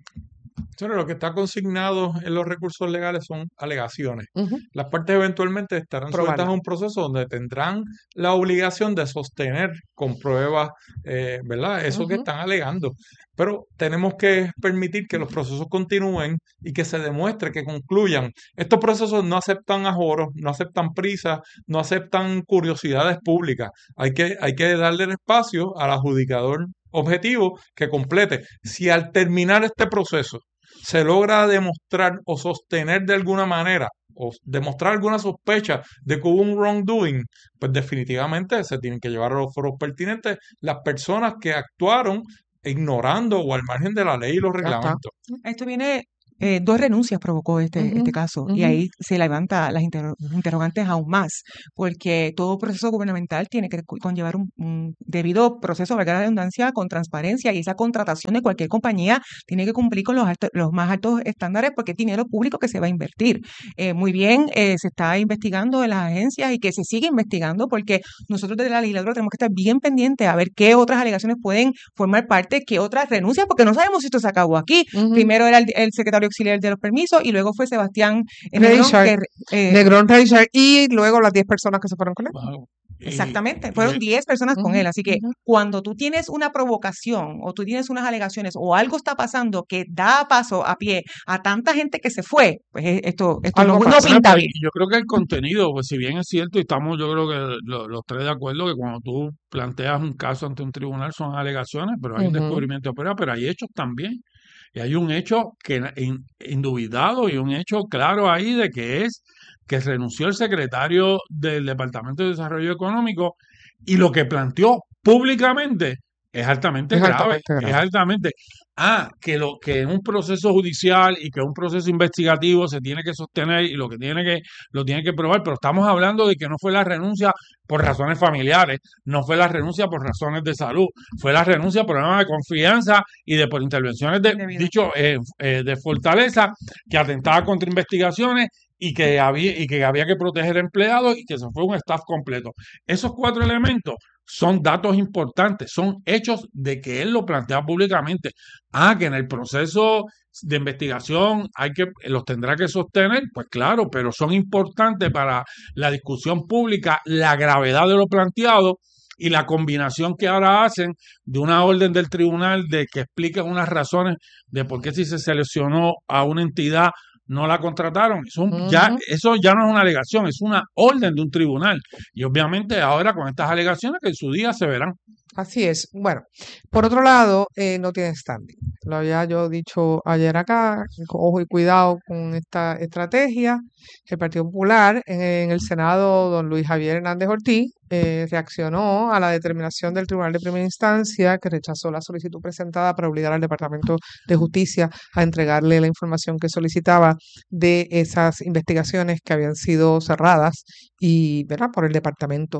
Pero lo que está consignado en los recursos legales son alegaciones. Ujú. Las partes eventualmente estarán Probarla. sujetas a un proceso donde tendrán la obligación de sostener con pruebas, eh, ¿verdad? Eso que Ujú. están alegando. Pero tenemos que permitir que los procesos continúen y que se demuestre, que concluyan. Estos procesos no aceptan ajoros, no aceptan prisas, no aceptan curiosidades públicas. Hay que, hay que darle el espacio al adjudicador objetivo que complete. Si al terminar este proceso se logra demostrar o sostener de alguna manera o demostrar alguna sospecha de que hubo un wrongdoing, pues definitivamente se tienen que llevar a los foros pertinentes las personas que actuaron ignorando o al margen de la ley y los Ya está. reglamentos. Esto viene, eh, dos renuncias provocó este, Ujú, este caso y ujú. ahí se levanta las interro- interrogantes aún más, porque todo proceso gubernamental tiene que co- conllevar un, un debido proceso, valga la redundancia, con transparencia y esa contratación de cualquier compañía tiene que cumplir con los, altos- los más altos estándares porque es dinero público que se va a invertir. Eh, muy bien, eh, se está investigando en las agencias y que se sigue investigando porque nosotros desde la legislatura tenemos que estar bien pendientes a ver qué otras alegaciones pueden formar parte, qué otras renuncias, porque no sabemos si esto se acabó aquí. Ujú. Primero era el, el secretario auxiliar de los permisos y luego fue Sebastián eh, Negrón, Richard, que eh, Negrón Richard, y luego las diez personas que se fueron con él. Wow. Y, exactamente, y fueron el- diez personas con Ujú, él. Así que ujú. cuando tú tienes una provocación o tú tienes unas alegaciones o algo está pasando que da paso a pie a tanta gente que se fue, pues eh, esto, esto Algo no, no pasa. Bueno, pinta pues bien. yo creo que el contenido, pues si bien es cierto y estamos yo creo que lo- los tres de acuerdo que cuando tú planteas un caso ante un tribunal son alegaciones, pero hay un Ujú. descubrimiento de prueba, pero hay hechos también. Y hay un hecho que in- indubitado y un hecho claro ahí de que es que renunció el secretario del Departamento de Desarrollo Económico y lo que planteó públicamente es altamente Es grave, altamente es grave. altamente. Ah, que lo que en un proceso judicial y que un proceso investigativo se tiene que sostener y lo que tiene que lo tiene que probar, pero estamos hablando de que no fue la renuncia por razones familiares, no fue la renuncia por razones de salud, fue la renuncia por problemas de confianza y de por intervenciones de Indebidas. dicho eh, eh, de fortaleza que atentaba contra investigaciones y que había y que había que proteger empleados y que se fue un staff completo. Esos cuatro elementos son datos importantes, son hechos de que él lo plantea públicamente. Ah, que en el proceso de investigación hay que los tendrá que sostener, pues claro, pero son importantes para la discusión pública, la gravedad de lo planteado y la combinación que ahora hacen de una orden del tribunal de que expliquen unas razones de por qué si se seleccionó a una entidad no la contrataron. Eso ya, Ujú. eso ya no es una alegación, es una orden de un tribunal. Y obviamente ahora con estas alegaciones que en su día se verán. Así es. Bueno, por otro lado, eh, no tiene standing. Lo había yo dicho ayer acá, con ojo y cuidado con esta estrategia. El Partido Popular en, en el Senado, don Luis Javier Hernández Ortiz, eh, reaccionó a la determinación del Tribunal de Primera Instancia que rechazó la solicitud presentada para obligar al Departamento de Justicia a entregarle la información que solicitaba de esas investigaciones que habían sido cerradas y, ¿verdad?, por el departamento.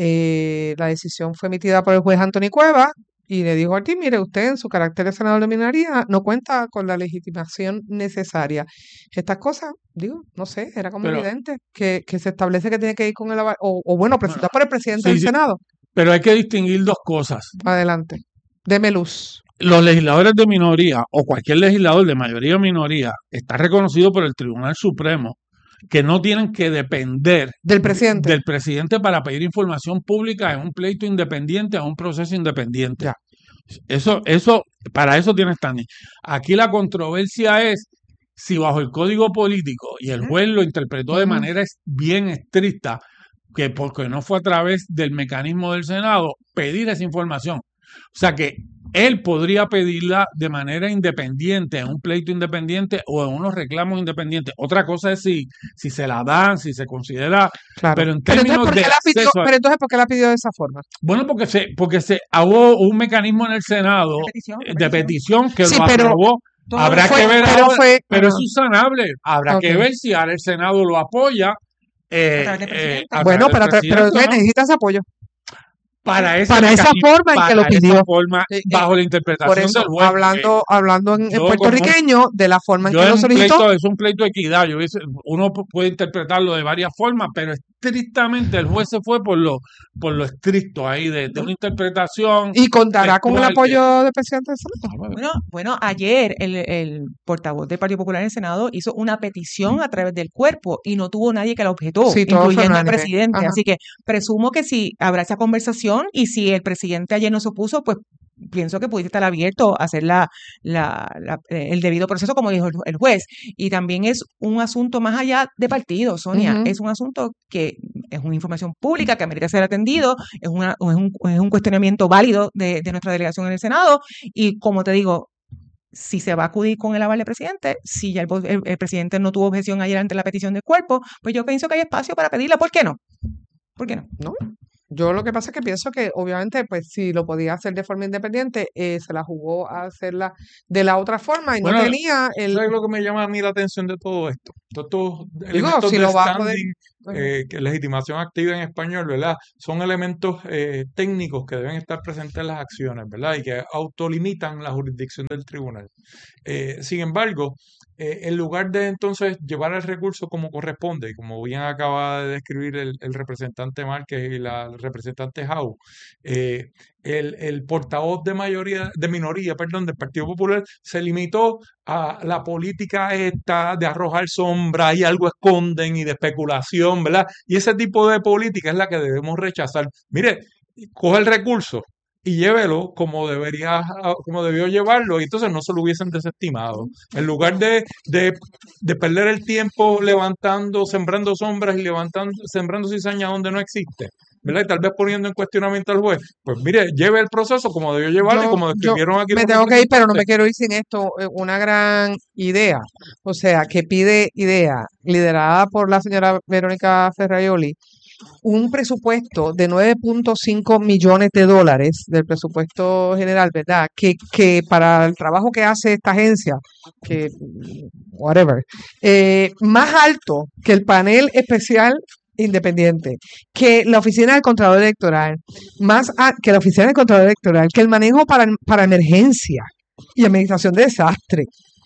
Eh, la decisión fue emitida por el juez Anthony Cueva y le dijo a Ortiz, mire, usted en su carácter de senador de minoría no cuenta con la legitimación necesaria. Estas cosas, digo, no sé, era como Pero, evidente que, que se establece que tiene que ir con el aval, o, o bueno, bueno, presentado por el presidente sí, del sí, Senado. pero hay que distinguir dos cosas. Adelante, deme luz. Los legisladores de minoría o cualquier legislador de mayoría o minoría está reconocido por el Tribunal Supremo que no tienen que depender Del de- presidente. del presidente para pedir información pública en un pleito independiente, en un proceso independiente. Ya. Eso, eso, para eso tiene standing. Aquí la controversia es si bajo el Código Político y el juez lo interpretó de Ujú. manera es- bien estricta, que porque no fue a través del mecanismo del Senado, pedir esa información. O sea que él podría pedirla de manera independiente, en un pleito independiente o en unos reclamos independientes. Otra cosa es si, si se la dan, si se considera, Claro. pero en Pero entonces, términos ¿por qué de la pidió, acceso a- pero entonces, ¿por qué la pidió de esa forma? bueno, porque se, porque se hubo un mecanismo en el Senado De petición, de eh, de petición. petición que Sí, lo pero aprobó. Todo Habrá fue, que ver pero ahora, fue, pero es ajá, subsanable. Habrá que ok. ver si ahora el Senado lo apoya A eh, través del eh, presidente. a Bueno, través del pero, pero presidente o entonces no. necesitas apoyo. para ese para esa mecanismo, forma en que lo para esa pidió. forma, Eh, eh, bajo la Por interpretación eso, del juez. hablando, hablando en, en Yo como puertorriqueño, de la forma en Yo que es lo un solicitó, pleito, es un pleito de equidad. Yo hubiese- uno pu- puede interpretarlo de varias formas, pero estrictamente el juez se fue por lo, por lo estricto ahí, de, de una interpretación y contará con el textual que- apoyo del presidente del Senado. Bueno, bueno, ayer el, el portavoz del Partido Popular en el Senado hizo una petición a través del cuerpo y no tuvo nadie que la objetó, Sí, todo fue incluyendo el unánime. presidente. Ajá. Así que presumo que si habrá esa conversación y si el presidente ayer no se opuso, pues pienso que pudiese estar abierto a hacer la, la, la- eh, el debido proceso, como dijo el, el juez. Y también es un asunto más allá de partido, Sonia. Ujú. Es un asunto que es una información pública que amerita ser atendido, es, una, es, un, es un cuestionamiento válido de, de nuestra delegación en el Senado. Y como te digo, si se va a acudir con el aval del presidente, si ya el, vo- el- el presidente no tuvo objeción ayer ante la petición del cuerpo, pues yo pienso que hay espacio para pedirla. ¿Por qué no? ¿Por qué no? ¿No? Yo lo que pasa es que pienso que obviamente, pues si lo podía hacer de forma independiente, eh, se la jugó a hacerla de la otra forma y no Bueno, tenía el... ¿sabes lo que me llama a mí la atención de todo esto? Todos estos Digo, elementos si de lo va a poder... standing, eh, que legitimación activa en español, ¿verdad? Son elementos eh, técnicos que deben estar presentes en las acciones, ¿verdad? Y que autolimitan la jurisdicción del tribunal. Eh, sin embargo, eh, en lugar de entonces llevar el recurso como corresponde, y como bien acaba de describir el, el representante Márquez y la representante Jau, eh, el, el portavoz de mayoría, de minoría, perdón, del Partido Popular se limitó a la política esta de arrojar sombra y algo esconden y de especulación, ¿verdad? Y ese tipo de política es la que debemos rechazar. Mire, coge el recurso y llévelo como debería, como debió llevarlo, y entonces no se lo hubiesen desestimado. En lugar de, de, de perder el tiempo levantando, sembrando sombras y levantando, sembrando cizaña donde no existe, ¿verdad? Y tal vez poniendo en cuestionamiento al juez, pues mire, lleve el proceso como debió llevarlo y Yo, como yo describieron aquí me los tengo que ir, pero no me representantes. quiero ir sin esto. eh, Una gran idea, o sea, que pide idea, liderada por la señora Verónica Ferraioli, un presupuesto de nueve punto cinco millones de dólares del presupuesto general, ¿verdad? Que, que para el trabajo que hace esta agencia, que whatever, eh, más alto que el panel especial independiente, que la oficina del Contralor Electoral, más a- que la oficina del Contralor Electoral, que el manejo para, para emergencia y administración de desastre.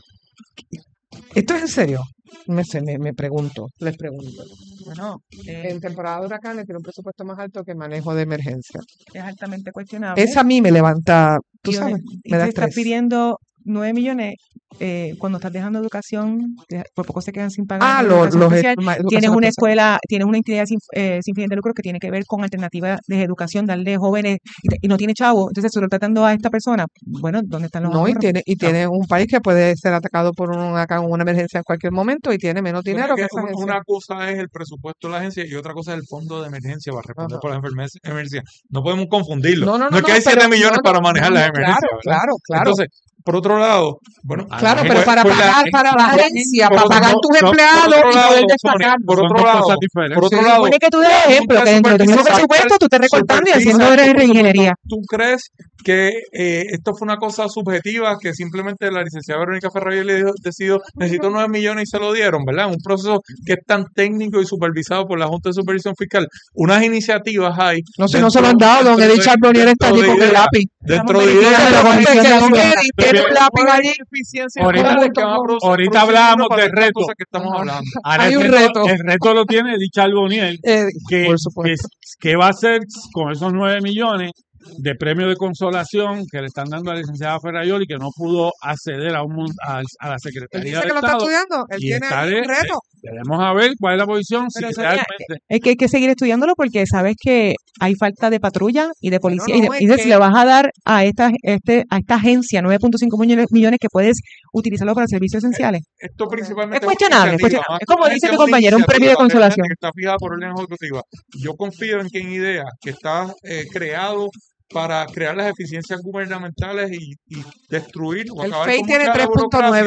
¿Esto es en serio? Me, sé, me, me pregunto, les pregunto. Bueno, eh, En temporada de huracanes tiene un presupuesto más alto que manejo de emergencia. es altamente cuestionable. Esa a mí me levanta, tú Y, sabes, y me da te estás estrés. pidiendo nueve millones eh, cuando estás dejando educación, que por poco se quedan sin pagar Ah, en los, educación los especial. ma- Tienes educación una especial. escuela, tienes una entidad sin, eh, sin fines de lucro que tiene que ver con alternativas de educación, darle jóvenes y, te- y no tiene chavo. Entonces, se lo está dando a esta persona. Bueno, ¿dónde están los No, y ahorros? tiene, y No. tiene un país que puede ser atacado por un huracán o una emergencia en cualquier momento y tiene menos Bueno, dinero que que esa un- agencia. una cosa es el presupuesto de la agencia y otra cosa es el fondo de emergencia para responder Ajá. por las enfermedades- emergencias. No podemos confundirlo. No, no, No no, es que no, hay siete pero no, millones no, para no, manejar no, las claro, emergencias, ¿verdad? claro, claro. Entonces, por otro lado, bueno, a la Claro, pero gente, para pues la, pagar para la agencia, por para otro, pagar no, tus no, por empleados otro y lado, poder Sonia, destacarlos. por Son otro dos lado, cosas por diferentes. otro Sí. Se lado, supone que tú des la ejemplo, Junta que de dentro de tu mismo Supervisa presupuesto tú estés recortando y haciendo supervisa obras estos de presupuestos. ingeniería. ¿Tú crees que eh, esto fue una cosa subjetiva que simplemente la licenciada Verónica Ferrari le dijo, decidió, necesitó nueve millones y se lo dieron, ¿verdad? Un proceso que es tan técnico y supervisado por la Junta de Supervisión Fiscal. Unas iniciativas hay No, si no se dentro, lo han dado, don dentro Edith de, Charbonnier está dentro allí de con el ideas, lápiz. dentro de verificando ideas la Pero Comisión que de don Hacienda. Edith tiene un lápiz nueve allí deficiencias Ahorita, comunes que van a junto con... produ- ahorita producir dinero hablábamos para del estas reto. cosas que estamos Ajá. hablando. Ahora Hay el un reto, reto. el reto lo tiene Dicha Alboniel, Eh, que, por que, supuesto. que va a hacer con esos nueve millones de premio de consolación que le están dando a la licenciada Ferraioli, que no pudo acceder a, un, mon- a, a la Él Secretaría dice de que lo está Estado. estudiando, él Y tiene está ahí de, un reto. debemos a ver cuál es la posición, si Pero Sonia, realmente... es que hay que seguir estudiándolo porque sabes que hay falta de patrulla y de Bueno, policía. Y, de, no, es y de- si que le vas a dar a esta, este, a esta agencia nueve punto cinco millones, millones que puedes utilizarlo para servicios esenciales. Esto Ok. principalmente Es es una cuestionable, es iniciativa, cuestionable. más Es que como una dice agencia, tu es una compañero, un premio de iniciativa realmente consolación. que está fijada por orden ejecutiva. Yo confío en que en IDEA, que está eh, creado para crear las eficiencias gubernamentales y, y destruir o el acabar F E I con tiene mucha de la tres punto burocracia, nueve.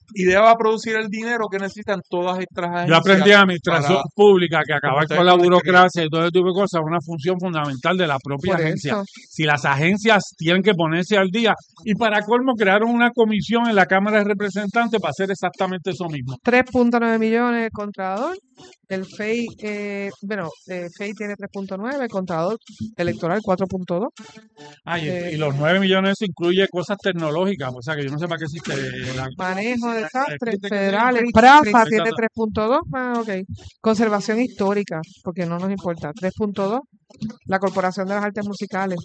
idea va a producir el dinero que necesitan todas estas agencias. Yo aprendí administración para- pública, que acabar ustedes con la no me burocracia y todo ese tipo de cosas es una función fundamental de la propia Por agencia. eso. Si las agencias tienen que ponerse al día, y para colmo crearon una comisión en la Cámara de Representantes para hacer exactamente eso mismo. tres punto nueve millones el Contralor, el F E I, eh, bueno, el F E I tiene tres punto nueve, el Contralor Electoral cuatro punto dos. Ah, y, Eh, y los nueve millones eso incluye cosas tecnológicas, o sea que yo no sé para qué existe la... Manejo de desastres existe- federales. existe- PRAFA existe- tiene tres punto dos. Ah, ok. Conservación histórica, porque no nos importa. tres punto dos. La Corporación de las Artes Musicales.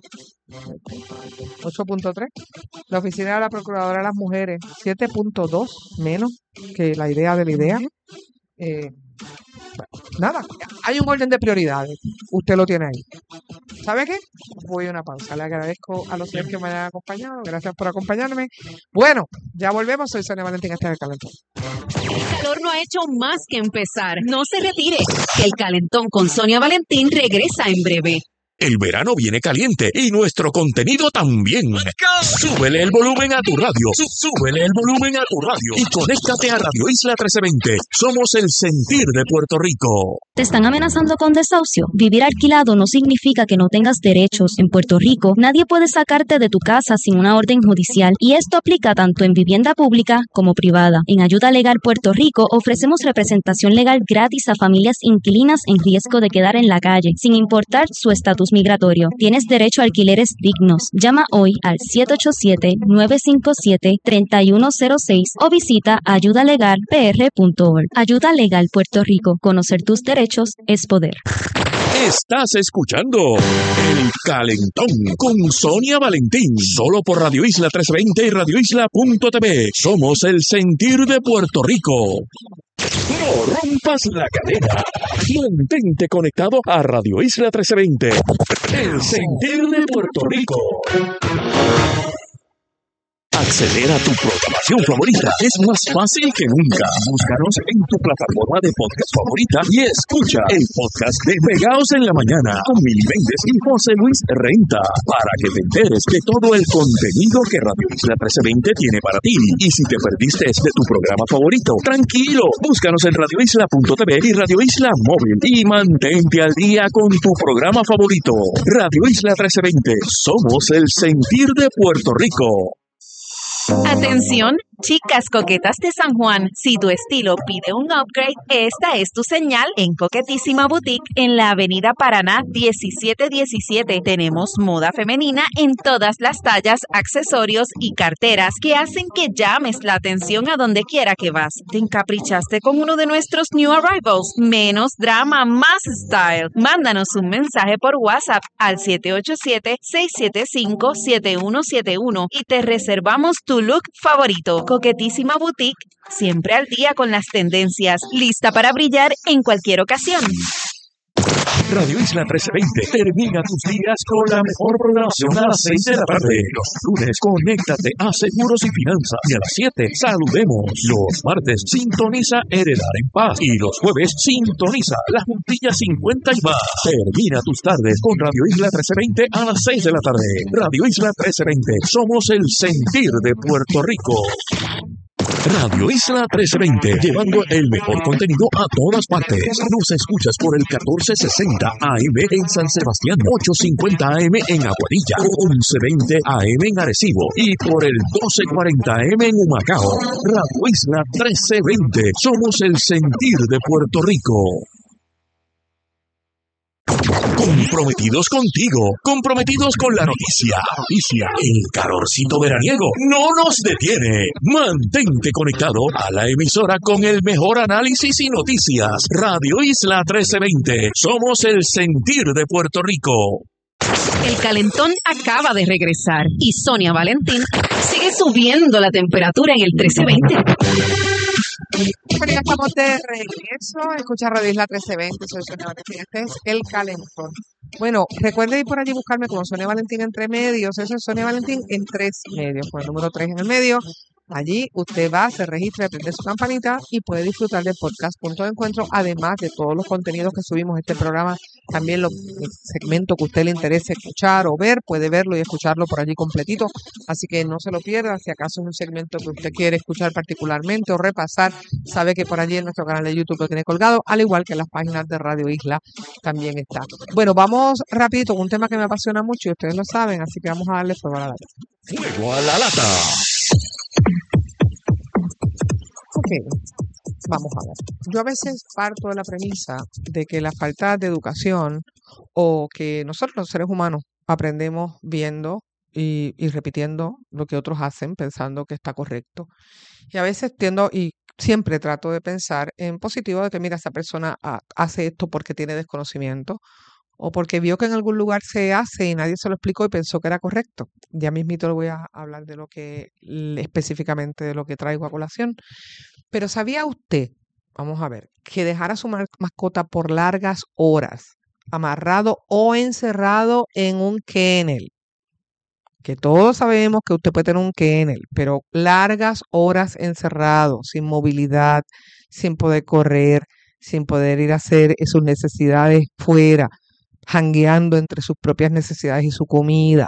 ocho punto tres. La Oficina de la Procuradora de las Mujeres. siete punto dos. Menos que la idea de la idea. Eh, bueno, nada. Hay un orden de prioridades. Usted lo tiene ahí. ¿Sabe qué? Voy a una pausa. Le agradezco a los señores que me hayan acompañado. Gracias por acompañarme. Bueno, ya volvemos. Soy Sonia Valentín. Este es El Calentón. El calor no ha hecho más que empezar. No se retire. El Calentón con Sonia Valentín regresa en breve. El verano viene caliente y nuestro contenido también. Súbele el volumen a tu radio. Sú- Súbele el volumen a tu radio. Y conéctate a Radio Isla trece veinte. Somos el sentir de Puerto Rico. ¿Te están amenazando con desahucio? Vivir alquilado no significa que no tengas derechos. En Puerto Rico, nadie puede sacarte de tu casa sin una orden judicial, y esto aplica tanto en vivienda pública como privada. En Ayuda Legal Puerto Rico ofrecemos representación legal gratis a familias inquilinas en riesgo de quedar en la calle, sin importar su estatus migratorio. Tienes derecho a alquileres dignos. Llama hoy al siete ocho siete, nueve cinco siete, tres uno cero seis o visita ayuda legal p r punto org. Ayuda Legal Puerto Rico. Conocer tus derechos es poder. Estás escuchando El Calentón con Sonia Valentín. Solo por Radio Isla trescientos veinte y radio isla punto t v. Somos el sentir de Puerto Rico. No rompas la cadena. Mantente conectado a Radio Isla trescientos veinte. El sentir de Puerto Rico. Acceder a tu programación favorita es más fácil que nunca. Búscanos en tu plataforma de podcast favorita y escucha el podcast de Pegaos en la Mañana con Mili Méndez y José Luis Renta, para que te enteres de todo el contenido que Radio Isla trescientos veinte tiene para ti. Y si te perdiste de tu programa favorito, tranquilo, búscanos en radio isla punto t v y Radio Isla Móvil y mantente al día con tu programa favorito. Radio Isla trescientos veinte, somos el sentir de Puerto Rico. Atención, chicas coquetas de San Juan. Si tu estilo pide un upgrade, esta es tu señal en Coquetísima Boutique en la Avenida Paraná diecisiete diecisiete. Tenemos moda femenina en todas las tallas, accesorios y carteras que hacen que llames la atención a donde quiera que vas. ¿Te encaprichaste con uno de nuestros new arrivals? Menos drama, más style. Mándanos un mensaje por WhatsApp al siete ocho siete, seis siete cinco, siete uno siete uno y te reservamos tu look favorito. Coquetísima Boutique, siempre al día con las tendencias, lista para brillar en cualquier ocasión. Radio Isla trescientos veinte termina tus días con la mejor programación a las seis de la tarde. Los lunes, conéctate a Seguros y Finanzas. Y a las siete, saludemos. Los martes, sintoniza Heredar en Paz. Y los jueves, sintoniza La Juntilla cincuenta y más. Termina tus tardes con Radio Isla trescientos veinte a las seis de la tarde. Radio Isla trescientos veinte, somos el sentir de Puerto Rico. Radio Isla trescientos veinte, llevando el mejor contenido a todas partes. Nos escuchas por el catorce sesenta A M en San Sebastián, ochocientos cincuenta A M en Aguadilla, once veinte A M en Arecibo y por el doce cuarenta A M en Humacao. Radio Isla trescientos veinte, somos el sentir de Puerto Rico. Comprometidos contigo, comprometidos con la noticia. Noticia, el calorcito veraniego no nos detiene. Mantente conectado a la emisora con el mejor análisis y noticias. Radio Isla trece veinte, somos el sentir de Puerto Rico. El calentón acaba de regresar y Sonia Valentín sigue subiendo la temperatura en el trece veinte. Bueno, ya estamos de regreso. Escucha Radio Isla trece veinte. Soy Sonia Valentín. Este es El Calentón. Bueno, recuerde ir por allí buscarme como Sonia Valentín entre medios. Eso es Sonia Valentín en tres medios, con el número tres en el medio. Allí usted va, se registra, prende su campanita y puede disfrutar del podcast Punto de Encuentro, además de todos los contenidos que subimos este programa, también los el segmento que a usted le interese escuchar o ver, puede verlo y escucharlo por allí completito, así que no se lo pierda. Si acaso es un segmento que usted quiere escuchar particularmente o repasar, sabe que por allí en nuestro canal de YouTube lo tiene colgado, al igual que en las páginas de Radio Isla también está. Bueno, vamos rapidito con un tema que me apasiona mucho y ustedes lo saben, así que vamos a darle fuego a la lata. Fuego a la lata. Ok, vamos a ver. Yo a veces parto de la premisa de que la falta de educación o que nosotros los seres humanos aprendemos viendo y, y repitiendo lo que otros hacen pensando que está correcto. Y a veces tiendo y siempre trato de pensar en positivo de que mira, esa persona ha- hace esto porque tiene desconocimiento o porque vio que en algún lugar se hace y nadie se lo explicó y pensó que era correcto. Ya mismito le voy a hablar de lo que l- específicamente de lo que traigo a colación. Pero ¿sabía usted, vamos a ver, que dejar a su mar- mascota por largas horas, amarrado o encerrado en un kennel? Que todos sabemos que usted puede tener un kennel, pero largas horas encerrado, sin movilidad, sin poder correr, sin poder ir a hacer sus necesidades fuera, jangueando entre sus propias necesidades y su comida,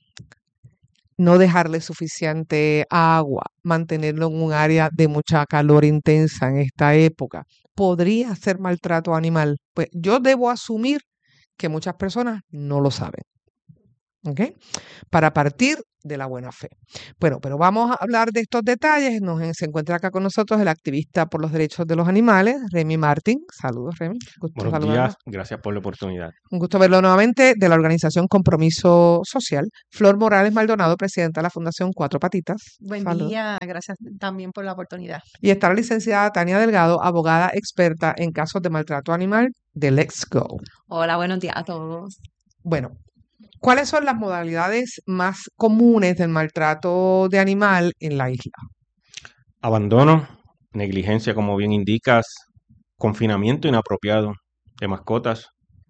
no dejarle suficiente agua, mantenerlo en un área de mucha calor intensa en esta época, podría ser maltrato animal. Pues yo debo asumir que muchas personas no lo saben. ¿Ok? Para partir de la buena fe. Bueno, pero vamos a hablar de estos detalles. Nos, en- se encuentra acá con nosotros el activista por los derechos de los animales, Remy Martin. Saludos, Remy. Gusto Buenos saludarlo. días, gracias por la oportunidad. Un gusto verlo nuevamente de la organización Compromiso Social. Flor Morales Maldonado, presidenta de la Fundación Cuatro Patitas. Buen Saludos. día, gracias también por la oportunidad. Y está la licenciada Tania Delgado, abogada experta en casos de maltrato animal de Let's Go. Hola, buenos días a todos. Bueno, ¿cuáles son las modalidades más comunes del maltrato de animal en la isla? Abandono, negligencia, como bien indicas, confinamiento inapropiado de mascotas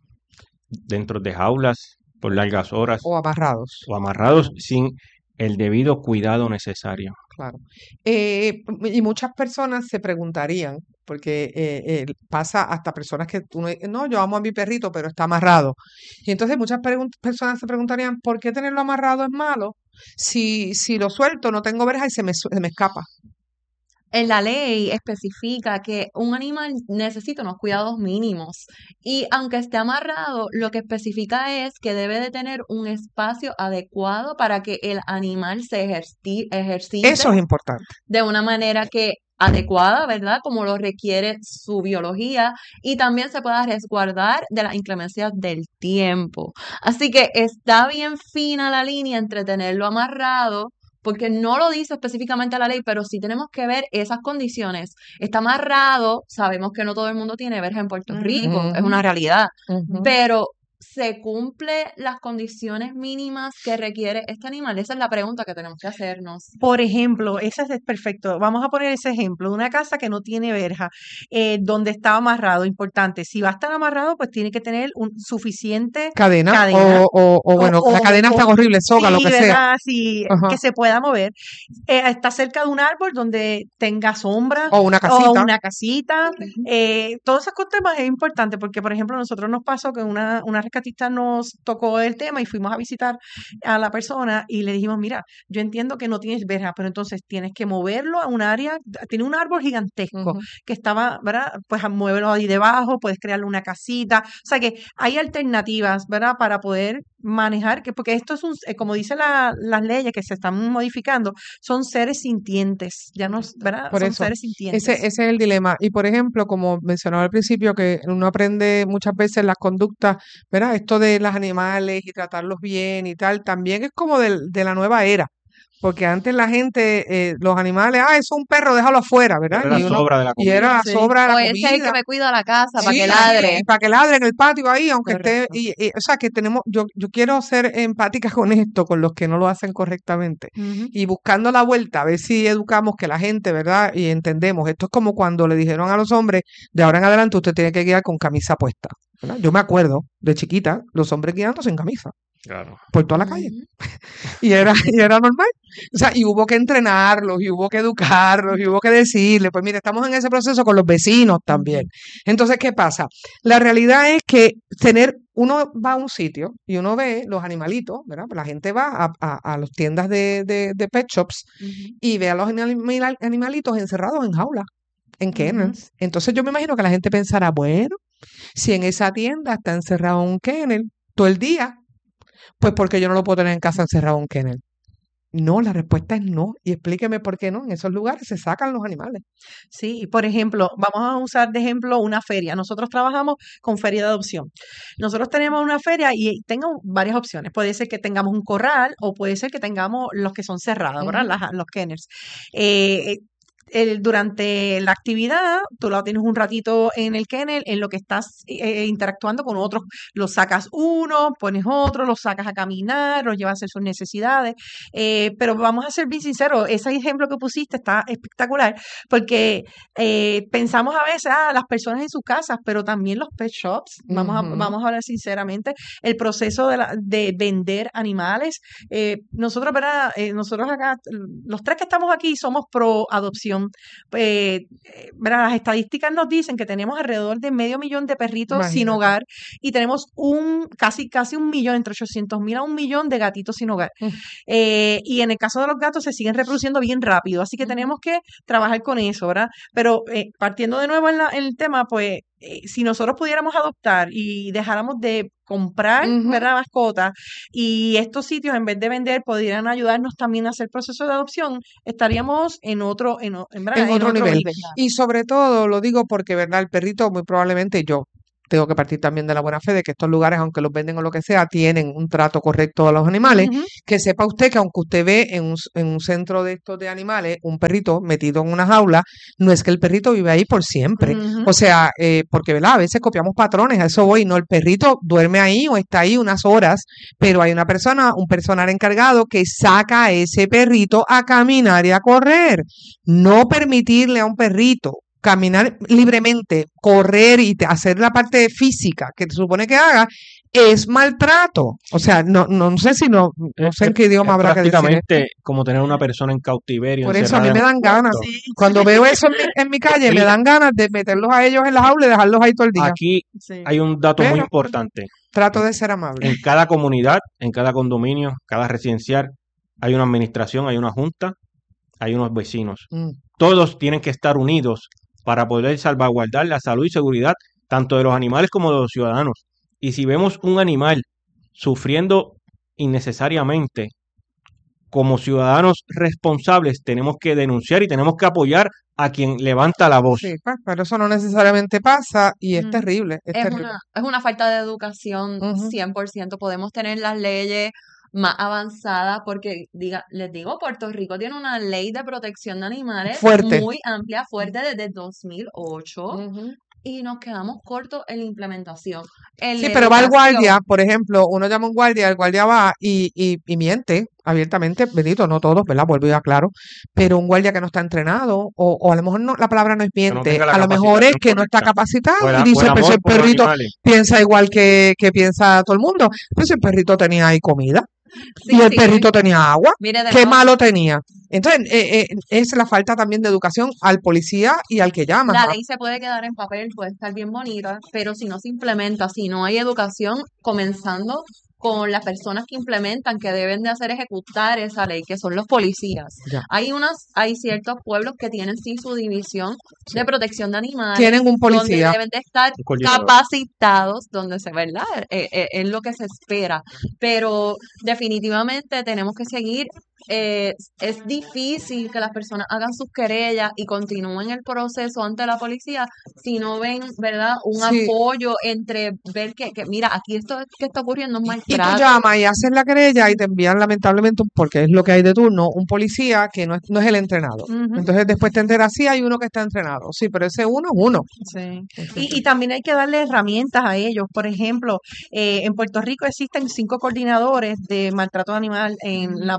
dentro de jaulas por largas horas O amarrados. o amarrados sin el debido cuidado necesario. Claro. Eh, y muchas personas se preguntarían, porque eh, eh, pasa hasta personas que uno dice, no, yo amo a mi perrito, pero está amarrado. Y entonces muchas pregun- personas se preguntarían, ¿por qué tenerlo amarrado es malo? Si, si lo suelto, no tengo verja y se me, su- se me escapa. En la ley especifica que un animal necesita unos cuidados mínimos y aunque esté amarrado, lo que especifica es que debe de tener un espacio adecuado para que el animal se ejerci- ejercite Eso es importante. de una manera que adecuada, ¿verdad? Como lo requiere su biología y también se pueda resguardar de las inclemencias del tiempo. Así que está bien fina la línea entre tenerlo amarrado, porque no lo dice específicamente la ley, pero sí tenemos que ver esas condiciones. Está amarrado, sabemos que no todo el mundo tiene verja en Puerto Rico, es Ujú, una realidad, ujú. pero ¿se cumple las condiciones mínimas que requiere este animal? Esa es la pregunta que tenemos que hacernos. Por ejemplo, ese es perfecto. Vamos a poner ese ejemplo de una casa que no tiene verja, eh, donde está amarrado. Importante, si va a estar amarrado, pues tiene que tener un suficiente Cadena, cadena. o, o, o O, bueno, las o, cadenas o tan horribles, soga, lo sí, que sea. ¿verdad? Sí, Ajá. que se pueda mover. Eh, está cerca de un árbol donde tenga sombra O una o casita. una casita. Eh, todos esos temas es importante porque, por ejemplo, a nosotros nos pasó que una, una rescatista nos tocó el tema y fuimos a visitar a la persona y le dijimos, mira, yo entiendo que no tienes verja, pero entonces tienes que moverlo a un área, tiene un árbol gigantesco Ujú. que estaba, ¿verdad? Pues a moverlo ahí debajo, puedes crearle una casita, o sea que hay alternativas, ¿verdad? Para poder manejar, que porque esto es un, eh, como dice la, las leyes que se están modificando, son seres sintientes, ya no, ¿verdad? Por Son eso, seres ese, sintientes. ese es el dilema. Y por ejemplo, como mencionaba al principio, que uno aprende muchas veces las conductas, ¿verdad? Esto de los animales y tratarlos bien y tal, también es como del- de la nueva era. Porque antes la gente, eh, los animales, ah, eso es un perro, déjalo afuera, ¿verdad? Era la Y uno, sobra de la y era comida. la Sí. sobra de O la ese es el que comida. me cuida la casa para Sí, que y, ladre. y para que ladre en el patio ahí, aunque esté, Correcto. y, y, o sea, que tenemos, yo, yo quiero ser empática con esto, con los que no lo hacen correctamente, Ujú. y buscando la vuelta, a ver si educamos que la gente, ¿verdad? Y entendemos, esto es como cuando le dijeron a los hombres, de ahora en adelante usted tiene que guiar con camisa puesta, ¿verdad? Yo me acuerdo, de chiquita, los hombres guiando sin camisa. Claro. por toda la calle. Y era, y era normal. O sea, y hubo que entrenarlos, y hubo que educarlos, y hubo que decirles, pues mire, estamos en ese proceso con los vecinos también. Entonces, ¿qué pasa? La realidad es que tener, uno va a un sitio y uno ve los animalitos, ¿verdad? La gente va a, a, a las tiendas de, de, de pet shops y ve a los animal- animalitos encerrados en jaulas, en kennels. Entonces yo me imagino que la gente pensará, bueno, si en esa tienda está encerrado un kennel todo el día, pues porque yo no lo puedo tener en casa encerrado un kennel. No, la respuesta es no. Y explíqueme por qué no. En esos lugares se sacan los animales. Sí, y por ejemplo, vamos a usar de ejemplo una feria. Nosotros trabajamos con feria de adopción. Nosotros tenemos una feria y tengo varias opciones. Puede ser que tengamos un corral o puede ser que tengamos los que son cerrados, ¿verdad? Ujú. Las- los kennels. Eh, el- durante la actividad, tú lo tienes un ratito en el kennel, en lo que estás eh, interactuando con otros, los sacas uno, pones otro, los sacas a caminar, los llevas a hacer sus necesidades, eh, pero vamos a ser bien sinceros, ese ejemplo que pusiste está espectacular, porque eh, pensamos a veces, ah, las personas en sus casas, pero también los pet shops, vamos a, Ujú. vamos a hablar sinceramente, el proceso de, la- de vender animales, eh, nosotros, ¿verdad? Eh, nosotros acá, los tres que estamos aquí somos pro adopción. Eh, eh, ¿verdad? Las estadísticas nos dicen que tenemos alrededor de medio millón de perritos sin Imagínate. hogar y tenemos un casi casi un millón, entre ochocientos mil a un millón de gatitos sin hogar. Mm. Eh, y en el caso de los gatos se siguen reproduciendo bien rápido, así que tenemos que trabajar con eso, ¿verdad? Pero eh, partiendo de nuevo en, la- en el tema, pues eh, si nosotros pudiéramos adoptar y dejáramos de comprar, Ujú. ¿verdad? Mascotas y estos sitios en vez de vender pudieran ayudarnos también a hacer proceso de adopción, estaríamos en otro, en, o- en, ¿verdad? En En otro otro nivel. nivel. Y sobre todo lo digo porque, ¿verdad? El perrito muy probablemente yo tengo que partir también de la buena fe de que estos lugares, aunque los venden o lo que sea, tienen un trato correcto a los animales. Ujú. Que sepa usted que aunque usted ve en un, s- en un centro de estos de animales un perrito metido en una jaula, no es que el perrito vive ahí por siempre. Ujú. O sea, eh, porque, ¿verdad? A veces copiamos patrones, a eso voy. No, el perrito duerme ahí o está ahí unas horas, pero hay una persona, un personal encargado que saca a ese perrito a caminar y a correr. No permitirle a un perrito caminar libremente, correr y te- hacer la parte física que se supone que haga, es maltrato. O sea, no, no sé si no, no Es, sé en es- qué idioma es habrá que decir esto. prácticamente como tener una persona en cautiverio, Por eso a encerrada mí en me un dan ganas. cuarto. Sí, Cuando veo eso en mi, en mi calle, me Mira, dan ganas de meterlos a ellos en la jaula y dejarlos ahí todo el día. aquí sí. hay un dato muy Pero importante. trato de ser amable. En cada comunidad, en cada condominio, cada residencial, hay una administración, hay una junta, hay unos vecinos. Mm. Todos tienen que estar unidos para poder salvaguardar la salud y seguridad tanto de los animales como de los ciudadanos. Y si vemos un animal sufriendo innecesariamente, como ciudadanos responsables tenemos que denunciar y tenemos que apoyar a quien levanta la voz. Sí, pues, pero eso no necesariamente pasa y es Mm. terrible, es Es terrible. una, es una falta de educación Ujú. cien por ciento. Podemos tener las leyes más avanzadas porque, diga, les digo, Puerto Rico tiene una ley de protección de animales Fuerte. muy amplia, fuerte desde dos mil ocho Ujú. y nos quedamos cortos en la implementación. En Sí, la pero va el educación, guardia, por ejemplo, uno llama a un guardia, el guardia va y, y, y miente abiertamente, bendito, no todos, ¿verdad? Vuelvo y aclaro, pero un guardia que no está entrenado, o, o a lo mejor no, la palabra no es Que no miente, tenga la a lo mejor es capacitación que no está correcta. O capacitado el, y o dice, el pues amor el por los perrito animales. piensa igual que, que piensa todo el mundo, pues el perrito tenía ahí comida y sí, el sí, perrito tenía agua, mire de qué nuevo, malo tenía. Entonces, eh, eh, es la falta también de educación al policía y al que llama. la ley se puede quedar en papel, puede estar bien bonita, pero si no se implementa, si no hay educación, comenzando con las personas que implementan, que deben de hacer ejecutar esa ley, que son los policías. Ya. Hay unas, hay ciertos pueblos que tienen sí su división de protección de animales, Tienen un donde policía. deben de estar Un coordinador. capacitados, donde se, ¿verdad? Eh, eh, es lo que se espera. Pero definitivamente tenemos que seguir. Eh, es difícil que las personas hagan sus querellas y continúen el proceso ante la policía si no ven, ¿verdad? Un Sí. apoyo entre ver que, que mira, aquí esto que está ocurriendo es Y tú maltrato. llamas y haces la querella y te envían lamentablemente, un- porque es lo que hay de turno, un policía que no es, no es el entrenado. Ujú. Entonces después te enteras, sí, hay uno que está entrenado. Sí, pero ese uno es uno. Sí. Y, y también hay que darle herramientas a ellos. Por ejemplo, eh, en Puerto Rico existen cinco coordinadores de maltrato animal en la Policía de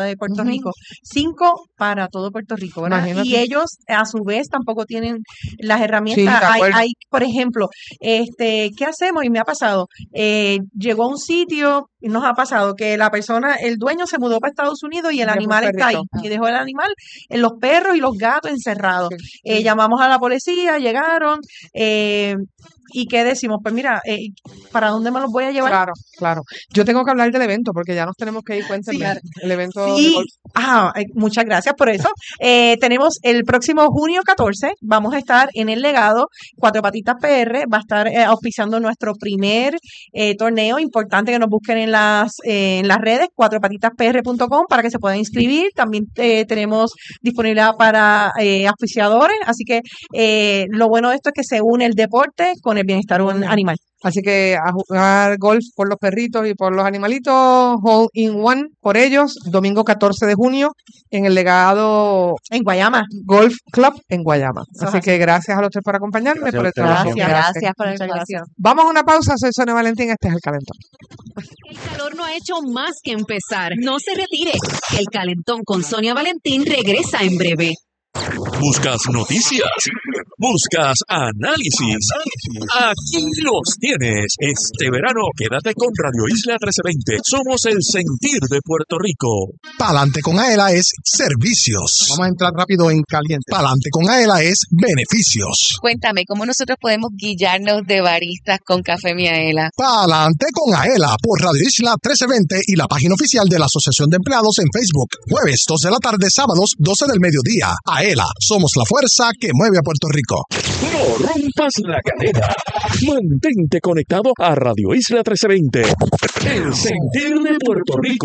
de Puerto Ujú. Rico, cinco para todo Puerto Rico, ¿verdad? Y Imagínate. ellos a su vez tampoco tienen las Sí, herramientas. de Hay, acuerdo. hay, por ejemplo, este, ¿qué hacemos? Y me ha pasado, eh, llegó a un sitio, y nos ha pasado que la persona, el dueño se mudó para Estados Unidos y el Dejó un animal está ahí, perrito. y dejó el animal, en los perros y los gatos encerrados. Sí, Eh, sí. llamamos a la policía, llegaron, eh, ¿y qué decimos? Pues mira, eh, ¿para dónde me los voy a llevar? Claro, claro. Yo tengo que hablar del evento porque ya nos tenemos que ir, cuéntenme. Sí, claro. El evento de Sí, golf. ah, eh, muchas gracias por eso. Eh, tenemos el próximo junio catorce, vamos a estar en el legado Cuatro Patitas P R, va a estar eh, auspiciando nuestro primer eh, torneo. Importante que nos busquen en las, eh, en las redes, cuatro patitas p r punto com, para que se puedan inscribir. También eh, tenemos disponibilidad para eh, auspiciadores, así que eh, lo bueno de esto es que se une el deporte con el bienestar Muy bien. animal. Así que a jugar golf por los perritos y por los animalitos, hole in one por ellos, domingo catorce de junio en el Legado En Guayama. Golf Club en Guayama. Eso es Así así. que gracias a los tres por acompañarme, Gracias por a el ustedes trabajo siempre. que hacen. Gracias por el Muchas espacio. gracias. Vamos a una pausa, soy Sonia Valentín, este es El Calentón. El calor no ha hecho más que empezar. No se retire. El calentón con Sonia Valentín regresa en breve. Buscas noticias, buscas análisis. Aquí los tienes. Este verano quédate con Radio Isla trece veinte. Somos el sentir de Puerto Rico. Pa'lante con Aela es servicios. Vamos a entrar rápido en caliente. Pa'lante con Aela es beneficios. Cuéntame, ¿cómo nosotros podemos guiarnos de baristas con Café Miaela? Pa'lante con Aela por Radio Isla trece veinte y la página oficial de la Asociación de Empleados en Facebook. Jueves dos de la tarde, sábados doce del mediodía. Aela, somos la fuerza que mueve a Puerto Rico. No rompas la cadena. Mantente conectado a Radio Isla trece veinte. El sentir de Puerto Rico.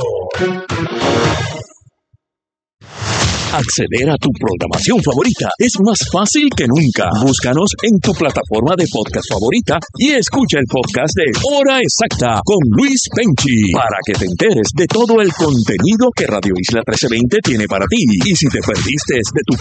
Acceder a tu programación favorita es más fácil que nunca. Búscanos en tu plataforma de podcast favorita y escucha el podcast de Hora Exacta con Luis Penchi para que te enteres de todo el contenido que Radio Isla trece veinte tiene para ti. Y si te perdiste de tu